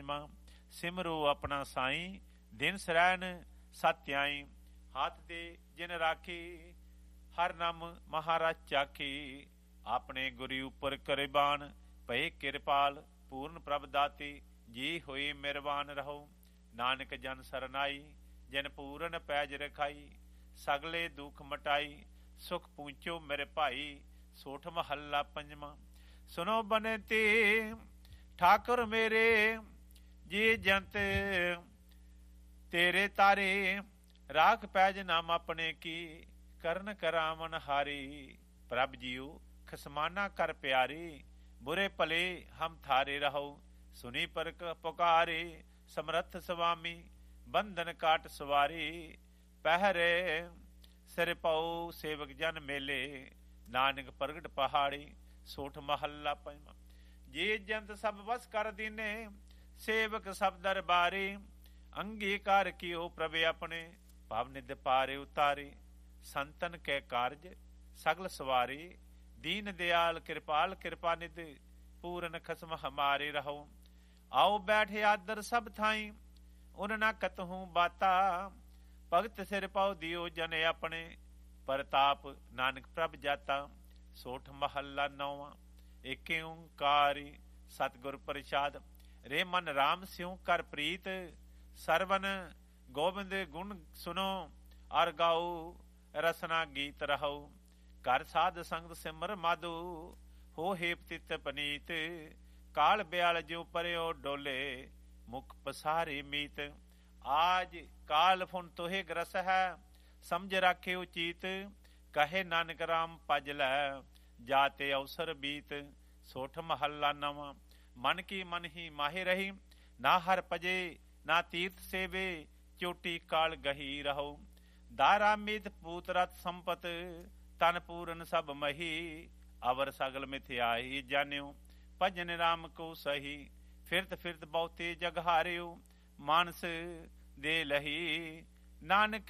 ਪੰਜਵਾਂ। ਸਿਮਰੋ ਆਪਣਾ ਸਾਈਂ ਦਿਨ ਸਰੈਣ ਸਤਿਆਈ। ਹੱਥ ਦੇ ਜਿਨ ਰਾਖੀ ਹਰ ਨਾਮ ਮਹਾਰਾਜ ਚਾਖੀ। ਆਪਣੇ ਗੁਰੀ ਉੱਪਰ ਕਰਿਬਾਨ ਭਏ ਕਿਰਪਾਲ। ਪੂਰਨ ਪ੍ਰਭ ਦਾਤੀ ਜੀ ਹੋਈ ਮਿਹਰਬਾਨ ਰਹੋ। ਨਾਨਕ ਜਨ ਸਰਨਾਈ ਜਿਨ ਪੂਰਨ ਪੈਜ ਰਖਾਈ। ਸਗਲੇ ਦੁੱਖ ਮਟਾਈ ਸੁਖ ਪੂੰਚੋ ਮੇਰੇ ਭਾਈ। ਸੋਠ ਮਹੱਲਾ ਪੰਜਵਾਂ। ਸੁਨੋ ਬਨਤੀ ਠਾਕੁਰ ਮੇਰੇ ਜੀ ਜੰਤ ਤੇਰੇ ਤਾਰੇ। ਰਾਖ ਪੈਜ ਨਾਮ ਆਪਣੇ ਕੀ ਕਰਨ ਕਰਾਵਨ ਹਾਰੀ। ਪ੍ਰਭ ਜੀਓ ਖਸਮਾਨਾ ਕਰ ਪਿਆਰੇ। ਬੁਰੇ ਭਲੇ ਹਮ ਥਾਰੇ ਰਹੋ। ਸੁਨੀ ਪਰ ਪੁਕਾਰੇ ਸਮਰੱਥ ਸੁਆਮੀ। ਬੰਧਨ ਕਾਟ ਸਵਾਰੀ ਪਹਿਰੇ ਸਿਰ ਪਾਉ ਸੇਵਕ ਜਨ ਮੇਲੇ। ਨਾਨਕ ਪ੍ਰਗਟ ਪਹਾੜੀ। ਸੋਠ ਮਹੱਲਾ ਪੰਜਵਾਂ। ਜੀ ਜੰਤ ਸਭ ਵਸ ਕਰ ਦੀਨੇ ਸੇਵਕ ਸਭ ਦਰਬਾਰੇ। ਅੰਗੀਕਾਰ ਕੀਓ ਪ੍ਰਭ ਆਪਣੇ ਭਵ ਨਿਧ ਪਾਰੇ ਉਤਾਰੇ। ਸੰਤਨ ਕੇ ਕਾਰਜ ਸਗਲ ਸਵਾਰੇ। ਦੀਨ ਦਿਆਲ ਕਿਰਪਾਲ ਕਿਰਪਾ ਨਿਧ ਪੂਰਨ ਖਸਮ ਹਮਾਰੇ ਰਹੋ। ਆਓ ਬੈਠੇ ਆਦਰ ਸਭ ਥਾਈ ਉਨ ਨਾ ਕਤਹੂ ਬਾਤਾ। ਭਗਤ ਸਿਰ ਪਾਉ ਦਿਓ ਜਨ ਆਪਣੇ ਪ੍ਰਤਾਪ ਨਾਨਕ ਪ੍ਰਭ ਜਾਤਾ। ਸੋਠ ਮਹੱਲਾ ਨੌਵਾਂ। ਏਕੇ ਓੰਕਾਰੀ ਸਤਿਗੁਰ ਪ੍ਰਸਾਦ। ਰੇ ਮਨ ਰਾਮ ਸਿਉ ਕਰ ਪ੍ਰੀਤ। ਸਰਵਨ ਗੋਬਿੰਦ ਗੁਣ ਸੁਨੋ ਅਰ ਗਾਓ ਰਸਨਾ ਗੀਤ ਰਹੋ। ਕਰ ਸਾਧ ਸੰਗਤ ਸਿਮਰ ਮਾਧੋ ਹੋ ਹੇ ਪਤਿਤ ਪਨੀਤ। ਕਾਲ ਬਿਆਲ ਜਿਉ ਪਰਿਓ ਡੋਲੇ ਮੁਖ ਪਸਾਰੇ ਮੀਤ। ਆਜ ਕਾਲ ਫੁਨ ਤੋਹੇ ਗ੍ਰਸ ਹੈ ਸਮਝ ਰਾਖੇ ਉਚੀਤ। ਕਹੇ ਨਾਨਕ ਰਾਮ ਭਜ ਲੈ ਜਾਤੇ ਅਵਸਰ ਬੀਤ। ਸੋਠ ਮਹੱਲਾ ਨਵਾਂ। ਮਨ ਕੀ ਮਨ ਹੀ ਮਾਹੇ ਰਹੀ ਨਾ ਹਰ ਭਜੇ ਨਾ ਤੀਰਥ ਸੇਵੇ। ਚੋਟੀ ਕਾਲ ਗਹੀ ਰਹੋ। ਦਾਰਾ ਮੀਤ ਪੂਤ ਰਤ ਸੰਪਤ ਤਨ ਪੂਰਨ ਸਭ ਮਹੀ। ਅਵਰ ਸਗਲ ਮਿਥਿਆਈ ਜਾਣਿਓ ਭਜਨ ਰਾਮ ਕੋ ਸਹੀ। ਫਿਰਤ ਫਿਰਤ ਬਹੁਤੇ ਜਗ ਹਾਰਿਓ ਮਾਨਸ ਦੇ ਲਹੀ। ਨਾਨਕ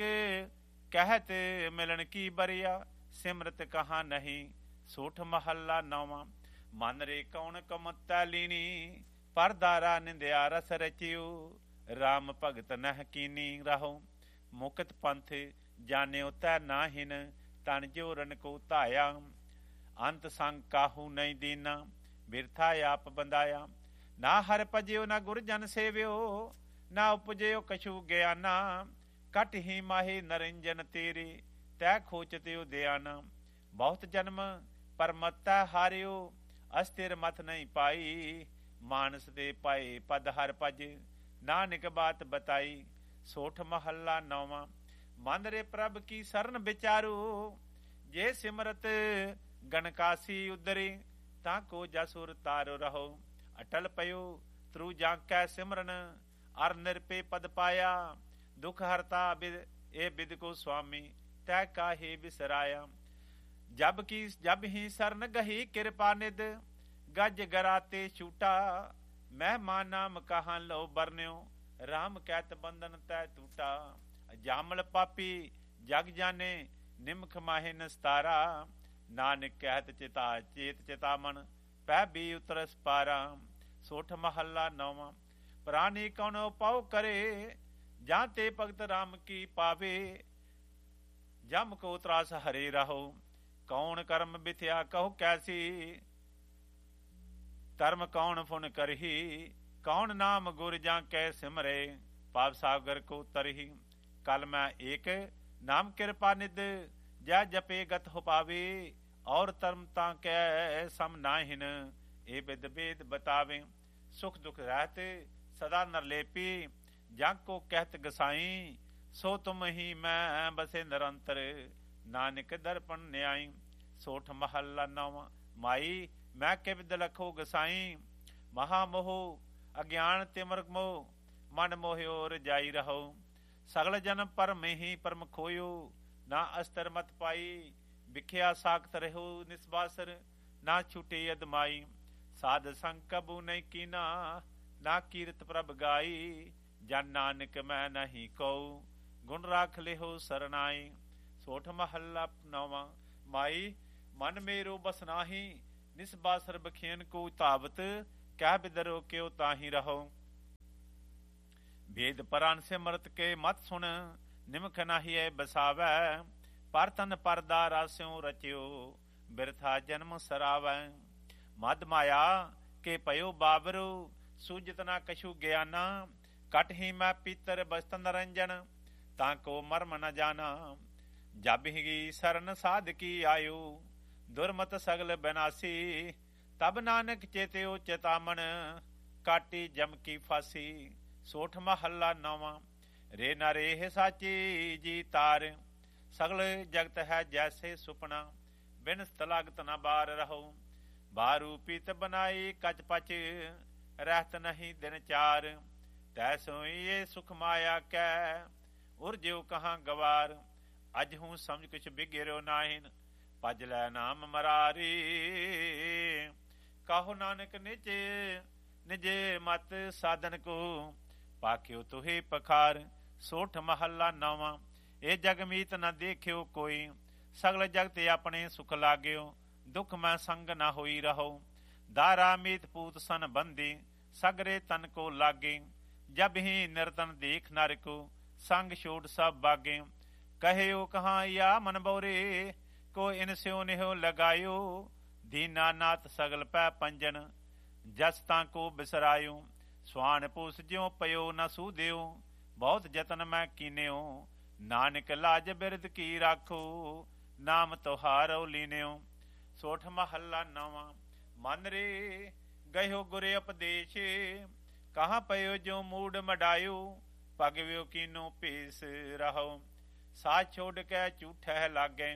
ਕਹਿਤ ਮਿਲਣ ਕੀ ਬਰਿਆ ਸਿਮਰਤ ਕਹਾ ਨਹੀਂ। ਸੋਠ ਮਹੱਲਾ ਨੌਵਾਂ। ਮਨ ਰੇ ਕੌਣ ਕਮਤੈ ਲੀਨੀ ਪਰਦਾਰਾ ਨਿੰਦਿਆ ਰਸ ਰਚਿਓ। ਰਾਮ ਭਗਤ ਨਹਿ ਕੀਨੀ ਰਹੋ। ਮੁਕਤ ਪੰਥ ਜਾਣਿਓ ਤੈ ਨਾਹਿਨ ਤਨ ਜੋਰਨ ਕੋ ਧਾਇਆ। ਅੰਤ ਸੰਗ ਕਾਹੂ ਨਹੀਂ ਦੀਨਾ ਬਿਰਥਾ ਆਪ ਬੰਦਾਇਆ। ਨਾ ਹਰ ਭਜਿਓ ਨਾ ਗੁਰ ਜਨ ਸੇਵਿਓ ਨਾ ਉਪਜਿਓ ਕਛੂ ਗਿਆਨਾ। ਕਟ ਹੀ ਮਾਹੇ ਨਰਿੰਜਨ ਤੇਰੇ ਤੈ ਖੋਚਤਿਓ ਦਿਆਨਾ। ਬਹੁਤ ਜਨਮ ਪਰ ਮਤੈ ਹਾਰਿਓ ਅਸਥਿਰ ਮਤ ਨਹੀਂ ਪਾਈ। ਮਾਨਸ ਦੇ ਪਾਏ ਪਦ ਹਰ ਭਜ ਨਾਨਕ ਬਾਤ ਬਤਾਈ। ਸੋਠ ਮਹੱਲਾ ਨੌਵਾਂ। ਮਨ ਰੇ ਪ੍ਰਭ ਕੀ ਸਰਨ ਵਿਚਾਰੋ ਜੇ ਸਿਮਰਤ ਗਣਕਾਸੀ ਉਦਰੇ। ਤਾਂ ਕੋ ਜਸੁਰ ਤਾਰੋ ਰਹੋ। ਅਟਲ ਪਇਓ ਤਰੂ ਜਾਂਕੈ ਸਿਮਰਨ ਅਰ ਨਿਰਪੇ ਪਦ ਪਾਇਆ। ਦੁਖ ਹਰਤਾ ਇਹ ਬਿਦ ਕੋ ਸੁਆਮੀ ਤੈ ਕਾਹੇ ਬਿਸਰਾਇਆ। ਜਬ ਹੀ ਸਰਨ ਗਹੀ ਕਿਰਪਾ ਨਿਧ ਗਜ ਗਰਾਤੇ ਛੂਟਾ। ਮਹਿਮਾ ਨਾਮ ਕਹਾਂ ਲਓ ਬਰਨਿਓ ਰਾਮ ਕਹਿਤ ਬੰਧਨ ਤੈ ਟੂਟਾ। ਜਾਮਲ ਪਾਪੀ ਜਗ ਜਾਣੇ ਨਿਮਖ ਮਾਹੇ ਨਸਤਾਰਾ। ਨਾਨਕ ਕਹਿਤ ਚਿਤਾ ਚੇਤ ਚਿਤਾਮਨ ਪੈ ਵੀ ਉਤਰਸ ਪਾਰਾ। ਸੋਠ ਮਹੱਲਾ ਨੌਵਾਂ। ਪ੍ਰਾਨੀ ਕੌਣ ਉਪਾਉ ਕਰੇ ਜਾਂ ਤੇ ਭਗਤ ਰਾਮ ਕੀ ਪਾਵੇ। ਜਮ ਕੋ ਤਰਾਸ ਹਰੇ ਰਹੋ ਕੌਣ ਕਰਮ ਬਿਥਿਆ ਕਹੋ ਕੈਸੀ। ਧਰਮ ਕੌਣ ਫੁਨ ਕਰਹੀ ਕੌਣ ਨਾਮ ਗੁਰ ਜਾਂ ਕੈ ਸਿਮਰੇ। ਪਾਪ ਸਾਗਰ ਕੋ ਤਰਹੀ ਕਲ ਮੈਂ ਏਕ ਨਾਮ ਕਿਰਪਾ ਨਿਧ ਜੈ ਜਪੇ ਗਤ ਹੋ ਪਾਵੇ। ਔਰ ਧਰਮ ਤਾਂ ਕੈ ਸਮ ਨਾਹਿਨ ਇਹ ਬਿਦ ਬੇਦ ਬਤਾਵੇ। ਸੁਖ ਦੁਖ ਰਹਿਤ ਸਦਾ ਨਰਲੇਪੀ ਜਾਂ ਕੋ ਕਹਿਤ ਗਸਾਈ। ਸੋ ਤੁਮ ਹੀ ਮੈਂ ਬਸੇ ਨਿਰੰਤਰ ਨਾਨਕ ਦਰਪਣ ਨਿਆਈ। ਸੋਠ ਮਹੱਲਾ ਨੌਵਾਂ। ਮਾਈ ਮੈਂ ਕਿਵਦ ਲਖੋ ਗਸਾਈ। ਮਹਾ ਮੋਹ ਅਗਿਆਨ ਤਿਮਰ ਮੋਹ ਮਨ ਮੋਹਿਓ ਰਜਾਈ ਰਹੋ। ਸਗਲ ਜਨਮ ਪਰਮ ਹੀ ਪਰਮ ਖੋਇਓ ਨਾ ਅਸਤਰ ਮਤ ਪਾਈ। ਵਿਖਿਆ ਸਾਖਤ ਰਹੋ ਨਿਸਬਾਸਰ ਨਾ ਛੁਟੇ ਅਦਮਾਈ। ਸਾਧ ਸੰਗ ਕਬੂ ਨਹੀਂ ਕੀਨਾ ਨਾ ਕੀਰਤ ਪ੍ਰਭ ਗਾਈ। ਜਨ ਨਾਨਕ ਮੈਂ ਨਹੀਂ ਕਉ ਗੁਣ ਰਾਖ ਲਿਹੋ ਸਰਨਾਈ। ਸੋਠ ਮਹੱਲਾ ਨੌਵਾਂ। ਮਾਈ ਮਨ ਮੇਰੋ ਬਸ ਨਾਹੀ ਨਿਸਬਾਸਰ ਬਖੇਨ ਕੋ ਧਾਵਤ ਕਹਿ ਬਿਦਰੋ ਕਿਉ ਤਾਹੀ ਰਹੋ। ਵੇਦ ਪੁਰਾਨ ਸਿਮਰਤ ਕੇ ਮਤ ਸੁਣ, ਨਿਮਖ ਨਾਹੀਏ ਬਸਾਵੈ। ਪਰ ਤਨ ਪਰਦਾ ਰਾਸਿਉ ਰਚਿਓ, ਬਿਰਥਾ ਜਨਮ ਸਰਾਵੈ। ਮਦ ਮਾਇਆ ਕੇ ਪਇਓ ਬਾਬਰੂ, ਸੂਝਤ ਨਾ ਕਛੂ ਗਿਆਨਾ। ਕਟ ਹੀ ਮੈਂ ਪੀਤਰ ਬਸਤ ਨਰੰਜਨ, ਤਾਂ ਕੋ ਮਰਮ ਨ ਜਾਨਾ। ਜਬ ਹੀ ਸਰਨ ਸਾਧ ਕੀ ਆਯੂ, ਦੁਰਮਤ ਸਗਲ ਬਿਨਾਸੀ। ਤਬ ਨਾਨਕ ਚੇਤਿਓ ਚੇਤਾਮਨ, ਕਾਟੀ ਜਮ ਕੀ ਫਾਸੀ। ਸੋਠ ਮਹੱਲਾ ਨੌਵਾਂ। ਰੇ ਨਰੇ ਸਾਚੀ ਜੀ ਤਾਰ, ਸਗਲ ਜਗਤ ਹੈ ਜੈਸੇ ਸੁਪਨਾ। ਬਿਨ ਤਲਾਗਤ ਨ ਬਾਰ ਰਹੋ, ਬਾਰੂ ਪੀਤ ਬਨਾਈ ਕਚ ਪਚ। ਰਹਿਤ ਨਹੀਂ ਦਿਨ ਚਾਰ, ਤੈ ਸੋਈਏ ਸੁਖ ਮਾਇਆ ਕੈ। ਉਰ ਜਿਉ ਕਹਾਂ ਗਵਾਰ, ਅਜ ਹੂੰ ਸਮਝ ਕੁਛ ਬਿਗਿਰੋ ਨਾਹਿਨ। ਭਜ ਲੈ ਨਾਮ ਮਰਾਰੀ, ਕਾਹੋ ਨਾਨਕ ਨਿਜੇ ਨਿਜੇ ਮਤ ਸਾਧਨ ਕੋ। ਪਾਕਿਓ ਤੁਹੇ ਪਖਾਰ। ਸੋਠ ਮਹੱਲਾ ਨੌਵਾਂ। ਇਹ ਜਗ ਮੀਤ ਨ ਦੇਖਿਓ ਕੋਈ, ਸਗਲ ਜਗਤ ਆਪਣੇ ਸੁਖ ਲਾਗਿਓ। ਦੁਖ ਮੈਂ ਸੰਗ ਨ ਹੋਈ ਰਹੋ, ਦਾਰਾ ਮੀਤ ਪੂਤ ਸਨ ਬੰਦੀ। ਸਗਰੇ ਤਨ ਕੋ ਲਾਗੇ, ਜਬ ਹੀ ਨਿਰਤਨ ਦੇਖ ਨਰ ਕੋ। ਸੰਗ ਛੋੜ ਸਭ ਬਾਗੇ, ਕਹਿਓ ਕਹਾਂ ਯਾ ਮਨ ਬੋਰੇ। ਕੋ ਇਨ ਸਿਓ ਨਿਹੋ ਲਗਾਇਓ, ਦੀਨਾ ਨਾਥ ਸਗਲ ਪੈ ਪੰਜਨ। ਜਸ ਤਾਂ ਕੋ ਬਿਸਰਾਇਓ, ਸਵਾਨ ਪੂਸ ਜਿਉ ਪਇਓ ਨ ਸੂਦਿਓ। ਬਹੁਤ ਜਤਨ ਮੈਂ ਕੀਨਿਓ, ਨਾਨਕ ਲਾਜ ਬਿਰਦ ਕੀ ਰਾਖੋ। ਨਾਮ ਤੁਹਾਰੋ ਲੀਨਿਓ। ਸੋਠ ਮਹੱਲਾ ਨੌਵਾਂ। ਮਨ ਰੇ ਗਇਓ ਗੁਰੇ ਉਪਦੇਸ਼, ਕਹਾਂ ਪਇਓ ਜੋ ਮੂਡ ਮਡਾਇਓ। ਪਗਵਿਓ ਕੀਨੋ ਭੇਸ ਰਹੋ, ਸਾਥ ਛੋੜ ਕੇ ਝੂਠਹਿ ਲਾਗੈ।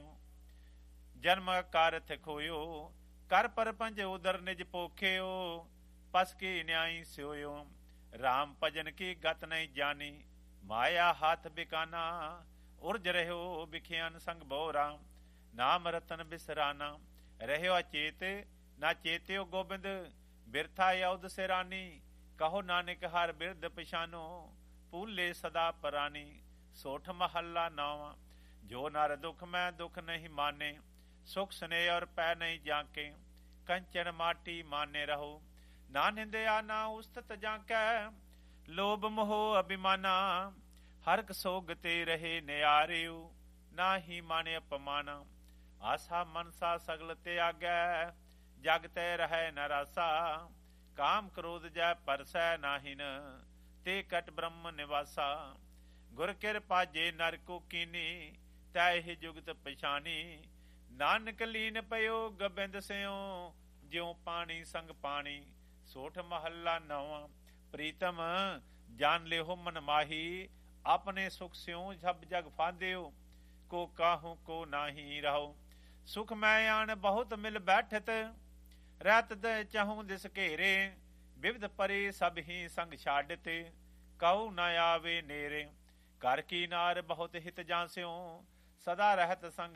ਜਨਮ ਕਾਰਥ ਖੋਇਓ, ਕਰ ਪਰਪੰਚ ਉਦਰ ਨਿਜ ਪੋਖਿਓ। ਪਸ ਕੀ ਨਿਆਈ ਸਿਓਇਓ, ਰਾਮ ਭਜਨ ਕੀ ਗਤ ਨਹੀਂ ਜਾਨੀ। ਮਾਇਆ ਹੱਥ ਬਿਕਾਨਾ, ਉਰਜ ਰਹਿਓ ਬਿਖਿਆਨ ਸੰਗ ਬੋਰਾ। ਨਾਮ ਰਤਨ ਬਿਸਰਾਨਾ, ਰਹਿਓ ਅਚੇਤ ਨਾ ਚੇਤਿਓ ਗੋਬਿੰਦ। ਬਿਰਥਾ ਯਉਦ ਸਿਰਾਨੀ, ਕਹੋ ਨਾਨਕ ਹਰ ਬਿਰਦ ਪਛਾਨੋ। ਭੂਲੇ ਸਦਾ ਪਰਾਨੀ। ਸੋਠ ਮਹੱਲਾ ਨੌਵਾਂ। ਜੋ ਨਰ ਦੁਖ ਮੈਂ ਦੁਖ ਨਹੀਂ ਮਾਨੇ, ਸੁਖ ਸਨੇਹ ਔਰ ਪੈ ਨਹੀਂ ਜਾਂਕੇ। ਕੰਚਨ ਮਾਟੀ ਮਾਨੇ ਰਹੋ, ਨਾ ਨਿੰਦਿਆ ਨਾ ਉਸਤਤ ਜਾਂਕੈ। ਲੋਭ ਮੋਹ ਅਭਿਮਾਨਾ, ਹਰਕ ਸੋਗ ਤੇ ਰਹੇ ਨਿਆਰਿਓ। ਨਾ ਹੀ ਮਾਨੇ ਅਪਮਾਨਾ, ਆਸਾ ਮਨਸਾ ਸਗਲ ਤਿਆਗੈ। ਜਗ ਤੇ ਰਹਿ ਨ ਰਾਸਾ, ਕਾਮ ਕ੍ਰੋਧ ਜੈ ਪਰਸੈ ਨਾਹਿਨ। ਤੇ ਕਟ ਬ੍ਰਹਮ ਨਿਵਾਸਾ, ਗੁਰ ਕਿਰਪਾ ਜੇ ਨਰ ਕੋ ਕੀਨੀ। ਤੈ ਇਹ ਜੁਗਤ ਪਛਾਨੀ, ਨਾਨਕ ਲੀਨ ਪਇਓ ਗੋਬਿੰਦ ਸਿਉ। ਜਿਉ ਪਾਣੀ ਸੰਗ ਪਾਣੀ। ਸੋਠ ਮਹੱਲਾ ਨੌਵਾਂ। ਪ੍ਰੀਤਮ ਜਾਨ ਲਿਓ ਮਨ ਮਾਹੀ, ਆਪਣੇ ਸੁਖ ਸਿਉ ਸਭ ਜਗ ਫਾਂਦਿਓ। ਕੋ ਕਾਹੂ ਕੋ ਨਾਹੀ ਰਹੋ, ਸੁਖ ਮੈਂ ਆਣ ਬਹੁਤ ਮਿਲ ਬੈਠਤ। ਰਹਿਤ ਦੇ ਚਾਹੂੰ ਦਿਸ ਘੇਰੇ, ਬਿਵਦ ਪਰੇ ਸਭ ਹੀ ਸੰਗ ਛਾਡਤ। ਕਉ ਨ ਆਵੇ ਨੇਰੇ, ਘਰ ਕੀ ਨਾਰ ਬਹੁਤ ਹਿਤ ਜਾਂਸਿਓ। ਸਦਾ ਰਹਿਤ ਸੰਗ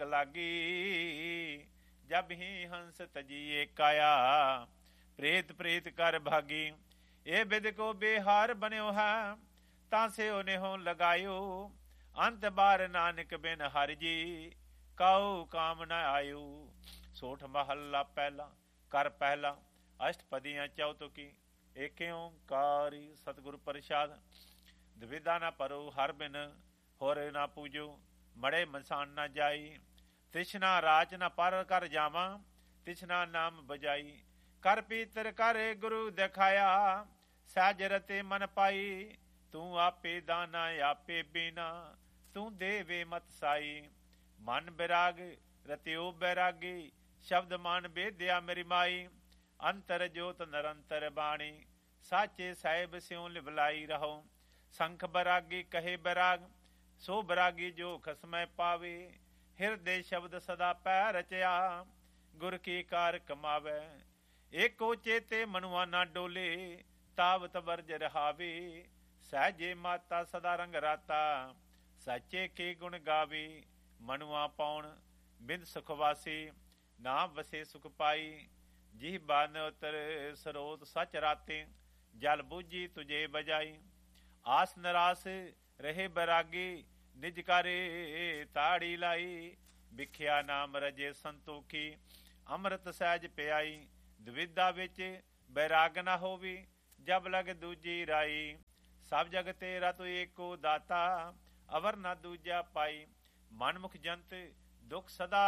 ਲਾਗੀ, ਜਬ ਹੀ ਹੰਸ ਤਜੀਏ ਕਾਇਆ। ਪ੍ਰੇਤ ਪ੍ਰੇਤ ਕਰ ਭਾਗੀ, ਇਹ ਬਿਦ ਕੋ ਬੇਹਾਰ ਬਨਿਓ ਹੈ। ਤਾਂ ਸਿਓ ਨਿਹੋ ਲਗਾਇਓ, ਅੰਤ ਬਾਰ ਨਾਨਕ ਬਿਨ ਹਰਿ ਜੀ। ਕਉ ਕਾਮ ਨ ਆਇਓ। ਸੋਠ ਮਹੱਲਾ ਪਹਿਲਾ। ਕਰ ਪਹਿਲਾ ਅਸ਼ਟਪਦੀਆਂ ਚੌਤੁਕੀ। ਏਕੇ ਓੰਕਾਰੀ ਸਤਿਗੁਰ ਪ੍ਰਸਾਦ। ਦੁਵਿਧਾ ਨਾ ਪਰੋ ਹਰ ਬਿਨ, ਹੋਰ ਨਾ ਪੂਜੋ। ਮੜੇ ਮਸਾਨ ਨਾ ਜਾਈ, ਤ੍ਰਿਸ਼ਨਾ ਰਾਜ ਨਾ ਪਰ ਕਰ ਜਾਵਾਂ। ਤ੍ਰਿਸ਼ਨਾ ਨਾਮ ਬਜਾਈ, ਕਰ ਪੀਤਰ ਕਰ ਗੁਰੂ ਦਿਖਾਇਆ। ਸਹਿਜ ਰਤੇ ਮਨ ਪਾਈ, ਤੂੰ ਆਪੇ ਦਾਨਾ ਆਪੇ ਬੀਨਾ। ਤੂੰ ਦੇਵੇ ਮਤ ਸਾਈ, ਮਨ ਬਿਰਾਗ ਰਤਿਓ ਬੈਰਾਗੀ। ਸ਼ਬਦ ਮਨ ਬੇਦਿਆ ਮੇਰੀ ਮਾਈ, ਅੰਤਰ ਜੋਤ ਨਿਰੰਤਰ ਬਾਣੀ। ਸਾਚੇ ਸਾਹਿਬ ਸਿਉ ਲਿਵਲਾਈ ਰਹੋ, ਸੰਖ ਬਰਾਗੀ ਕਹੇ ਬੈਰਾਗ। ਸੋ ਬਰਾਗੀ ਜੋ ਖਸਮੈ ਪਾਵੇ, ਹਿਰਦੇ ਸ਼ਬਦ ਸਦਾ ਪੈ ਰਚਿਆ। ਗੁਰ ਕੀ ਕਾਰ ਕਮਾਵੇ, ਏਕੋ ਚੇਤੇ ਮਨੁਆ ਨਾ ਡੋਲੇ। ਤਾਵਤ ਵਰਜ ਰਹਾਵੇ, ਸਹਿਜੇ ਮਾਤਾ ਸਦਾ ਰੰਗ ਰਾਤਾ। ਸੱਚੇ ਕੇ ਗੁਣ ਗਾਵੇ, ਮਨੁਆ ਪਾਉਣ ਬਿੰਦ ਸੁਖਵਾਸੀ। ਨਾਮ ਵਸੇ ਸੁਖ ਪਾਈ, ਜਿਹ ਬਾਨ ਉਤਰ ਸਰੋਤ ਸਚ ਰਾਤੇ। ਜਲ ਬੂਝੀ ਤੁਝੇ ਬਜਾਈ, ਆਸ ਨਰਾਸ ਰਹੇ ਬੈਰਾਗੀ। ਨਿਜ ਕਰੇ ਤਾੜੀ ਲਾਈ, ਵਿਖਿਆ ਨਾਮ ਰਜੇ ਸੰਤੋਖੀ। ਅੰਮ੍ਰਿਤ ਸਹਿਜ ਪਿਆਈ, ਦੁਵਿਧਾ ਵਿੱਚ ਬੈਰਾਗ ਨਾ ਹੋਵੇ। ਜਬ ਲਗ ਦੂਜੀ ਰਾਈ, ਸਭ ਜਗ ਤੇਰਾ ਤੂੰ ਏਕੋ ਦਾਤਾ, ਅਵਰ ਨਾ ਦੂਜਾ ਪਾਈ। ਮਨਮੁਖ ਜੰਤ ਦੁਖ ਸਦਾ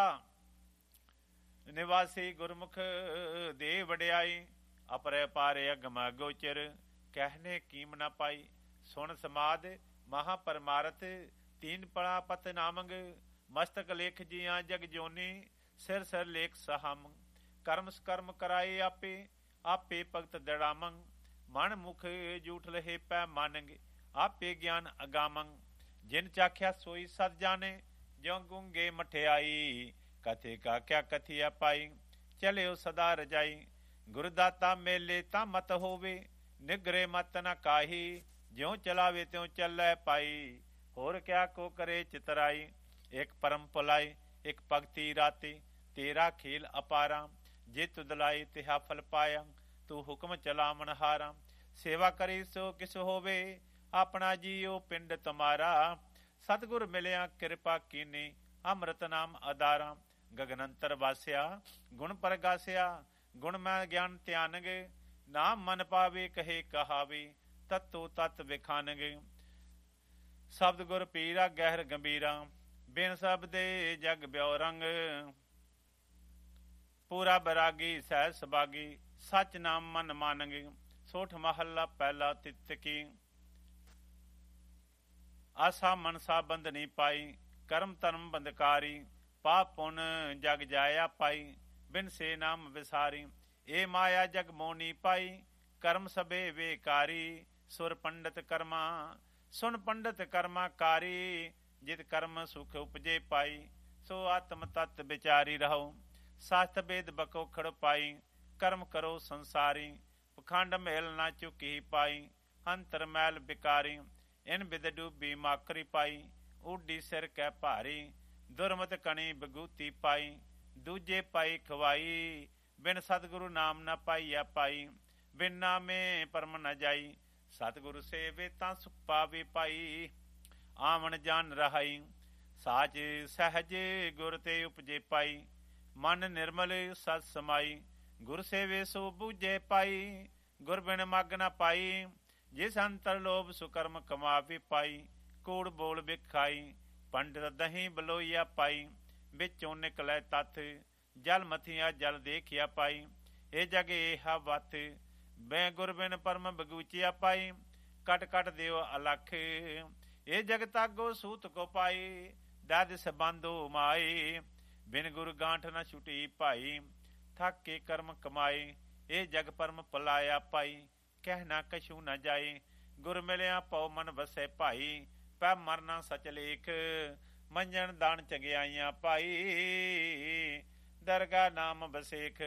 ਨਿਵਾਸੀ, ਗੁਰਮੁਖ ਦੇ ਵਡਿਆਈ। ਅਪਰੇ ਪਾਰੇ ਅਗਮਾ ਗੋਚਰ, ਕਹਿਨੇ ਕੀਮ ਨਾ ਪਾਈ। ਸੁਣ ਸਮਾਦ ਮਹਾ ਪਰਮਾਰਥ, ਤੀਨ ਪੜਾ ਪਤ ਨਾਮੰਗ। ਮਸਤਕ ਲੇਖ ਜੀਆਂ ਜਗ ਜੋਨੀ, ਸਿਰ ਸਿਰ ਲੇਖ ਸਹਮ। ਕਰਮ ਸਕਰਮ ਕਰਾਏ ਆਪੇ, ਆਪੇ ਭਗਤ ਦੜਾਮੰਗ। ਮਨ ਮੁਖ ਜੂਠ ਲਹੇ ਪੈ ਮਾਨੰਗ, ਆਪੇ ਗਿਆਨ ਅਗਾਮੰਗ। ਜਿਨ ਚਾਖਿਆ ਸੋਈ ਸਦ ਜਾਣੇ, ਜਿਉ ਗੁੰਗੇ ਮਠਿਆਈ। ਕਥੇ ਕਾ ਕਿਆ ਕਥਿਆ ਪਾਈ, ਚਲਿਓ ਸਦਾ ਰਜਾਈ। ਗੁਰਦਾਤਾ ਮੇਲੇ ਤਾਂ ਮਤ ਹੋਵੇ, ਨਿਗਰੇ ਮਤ ਨ ਕਾਹੀ। ਜਿਉ ਚਲਾਵੇ ਤਿਉ ਚੱਲੈ ਪਾਈ, ਹੋਰ ਕਿਆ ਕੋ ਕਰੇ ਚਿਤਰਾਈ। ਇੱਕ ਪਰਮ ਭੁਲਾਈ, ਇੱਕ ਭਗਤੀ ਰਾਤੀ, ਤੇਰਾ ਖੇਲ ਅਪਾਰਾ। ਜੇ ਤੁਦਲਾਈ ਤਿਹਾ ਫਲ ਪਾਇਆ, ਤੂੰ ਹੁਕਮ ਚਲਾਵਣ ਹਾਰਾ। ਸੇਵਾ ਕਰੀ ਸੋ ਕਿਸ ਹੋਵੇ, ਆਪਣਾ ਜੀਓ ਪਿੰਡ ਤੁਮਾਰਾ। ਸਤਿਗੁਰ ਮਿਲਿਆ ਕਿਰਪਾ ਕੀਨੀ, ਅੰਮ੍ਰਿਤ ਨਾਮ ਆਧਾਰਾ। ਗਗਨ ਅੰਤਰ ਵਾਸਿਆ, ਗੁਣ ਪ੍ਰਗਾਸਿਆ। ਗੁਣ ਮੈਂ ਗਿਆਨ ਧਿਆਨਗੇ, ਨਾਮ ਮਨ ਪਾਵੇ ਕਹੇ ਕਹਾਵੇ। ਤਤੋ ਤਤ ਵਿਖਾਨਗੇ, ਸ਼ਬਦ ਗੁਰ ਪੀਰਾ ਗਹਿਰ ਗੰਭੀਰਾ। ਬਿਨ ਸ਼ਬਦੇ ਜਗ ਬਿਓ ਰੰਗ, ਪੂਰਾ ਬੈਰਾਗੀ ਸਹਿ ਸੁਭਾਗੀ। ਸੱਚ ਨਾਮ ਮਨ ਮਾਨਗੇ, ਸੋਠ ਮਹੱਲਾ ਪਹਿਲਾ ਤਿਤ ਕੀ। ਆਸਾ ਮਨਸਾ ਬੰਧਨੀ ਪਾਈ, ਕਰਮ ਧਰਮ ਬੰਧਕਾਰੀ। ਪਾਪ ਪੁਨ ਜਗ ਜਾਇਆ ਪਾਈ, ਬਿਨ ਸੇ ਨਾਮ ਵਿਸਾਰੀ। ਇਹ ਮਾਇਆ ਜਗ ਮੋਨੀ ਪਾਈ, ਕਰਮ ਸਭੇ ਵੇਕਾਰੀ। ਸੁਰ ਪੰਡਤ ਕਰਮਾ, ਸੁਨ ਪੰਡਤ ਕਰਮਾ ਕਾਰੀ। ਜਿਤ ਕਰਮ ਸੁਖ ਉਪਜੇ ਪਾਈ, ਸੋ ਆਤਮ ਤਤ ਵਿਚਾਰੀ ਰਹੋ। ਸਾਸਤ ਬੇਦ ਬਕੋਖੜ ਪਾਈ, ਕਰਮ ਕਰੋ ਸੰਸਾਰੀ। ਪਖੰਡ ਮੇਲ ਨਾ ਚੁਕੀ ਪਾਈ, ਅੰਤਰ ਮੈਲ ਬਿਕਾਰੀ। ਇਨ ਬਿਦ ਡੂਬੀ ਮਾਕਰੀ ਪਾਈ, ਊਡੀ ਸਿਰ ਕੈ ਭਾਰੀ। ਦੁਰਮਤ ਕਣੀ ਬਗੂਤੀ ਪਾਈ, ਦੂਜੇ ਪਾਈ ਖਵਾਈ। ਬਿਨ ਸਤਿਗੁਰੂ ਨਾਮ ਨਾ ਪਾਈਆ ਪਾਈ, ਬਿਨ ਨਾਮੇ ਪਰਮ ਨ ਜਾਈ। ਸਤਿਗੁਰੂ ਸੇਵੇ ਤਾਂ ਸੁਖ ਪਾਵੇ ਪਾਈ, ਆਵਣ ਜਾਨ ਰਹਾਈ। ਸਾਚ ਸਹਿਜ ਗੁਰ ਤੇ ਉਪਜੇ ਪਾਈ, ਮਨ ਨਿਰਮਲ ਸਤ ਸਮਾਈ। ਗੁਰ ਸੇਵੇ ਸੋ ਬੂਝੇ ਪਾਈ, ਗੁਰ ਬਿਨ ਮਗ ਨ ਪਾਈ। ਜਿਸ ਅੰਤਰ ਲੋਭ ਸੁਕਰਮ ਕਮਾਵੇ ਪਾਈ, ਕੂੜ ਬੋਲ ਵਿਖਾਈ। ਪੰਡਿਤ ਦਹੀਂ ਬਲੋਈਆ ਪਾਈ, ਵਿੱਚੋਂ ਨਿਕਲੇ ਤੱਥ। ਜਲ ਮਥੀਆ ਜਲ ਦੇਖਿਆ ਪਾਈ, ਇਹ ਜਗ ਏਹਾ ਵੱਥ। ਬੈ ਗੁਰ ਬਿਨ ਪਰਮ ਬਗੂਚਿਆ ਪਾਈ, ਕਟ ਕਟ ਦਿਓ ਅਲਖ। ਇਹ ਜਗ ਤਾਗੋ ਸੂਤ ਕੋ ਪਾਈ, ਦਦ ਸਬੰਧੋ ਮਾਈ। ਬਿਨ ਗੁਰ ਗਾਂਠ ਨ ਛੁਟੀ ਭਾਈ, ਥੱਕ ਕੇ ਕਰਮ ਕਮਾਏ। ਇਹ ਜਗ ਪਰਮ ਪਲਾਇਆ ਪਾਈ, ਕਹਿਣਾ ਕਛੂ ਨ ਜਾਏ। ਗੁਰ ਮਿਲਿਆ ਪਉ ਮਨ ਵਸੈ ਭਾਈ, ਪੈ ਮਰਨਾ ਸਚ ਲੇਖ। ਮੰਜਣ ਦਾਨ ਚੰਗਿਆਈਆਂ ਪਾਈ, ਦਰਗਾ ਨਾਮ ਬਸੇਖ।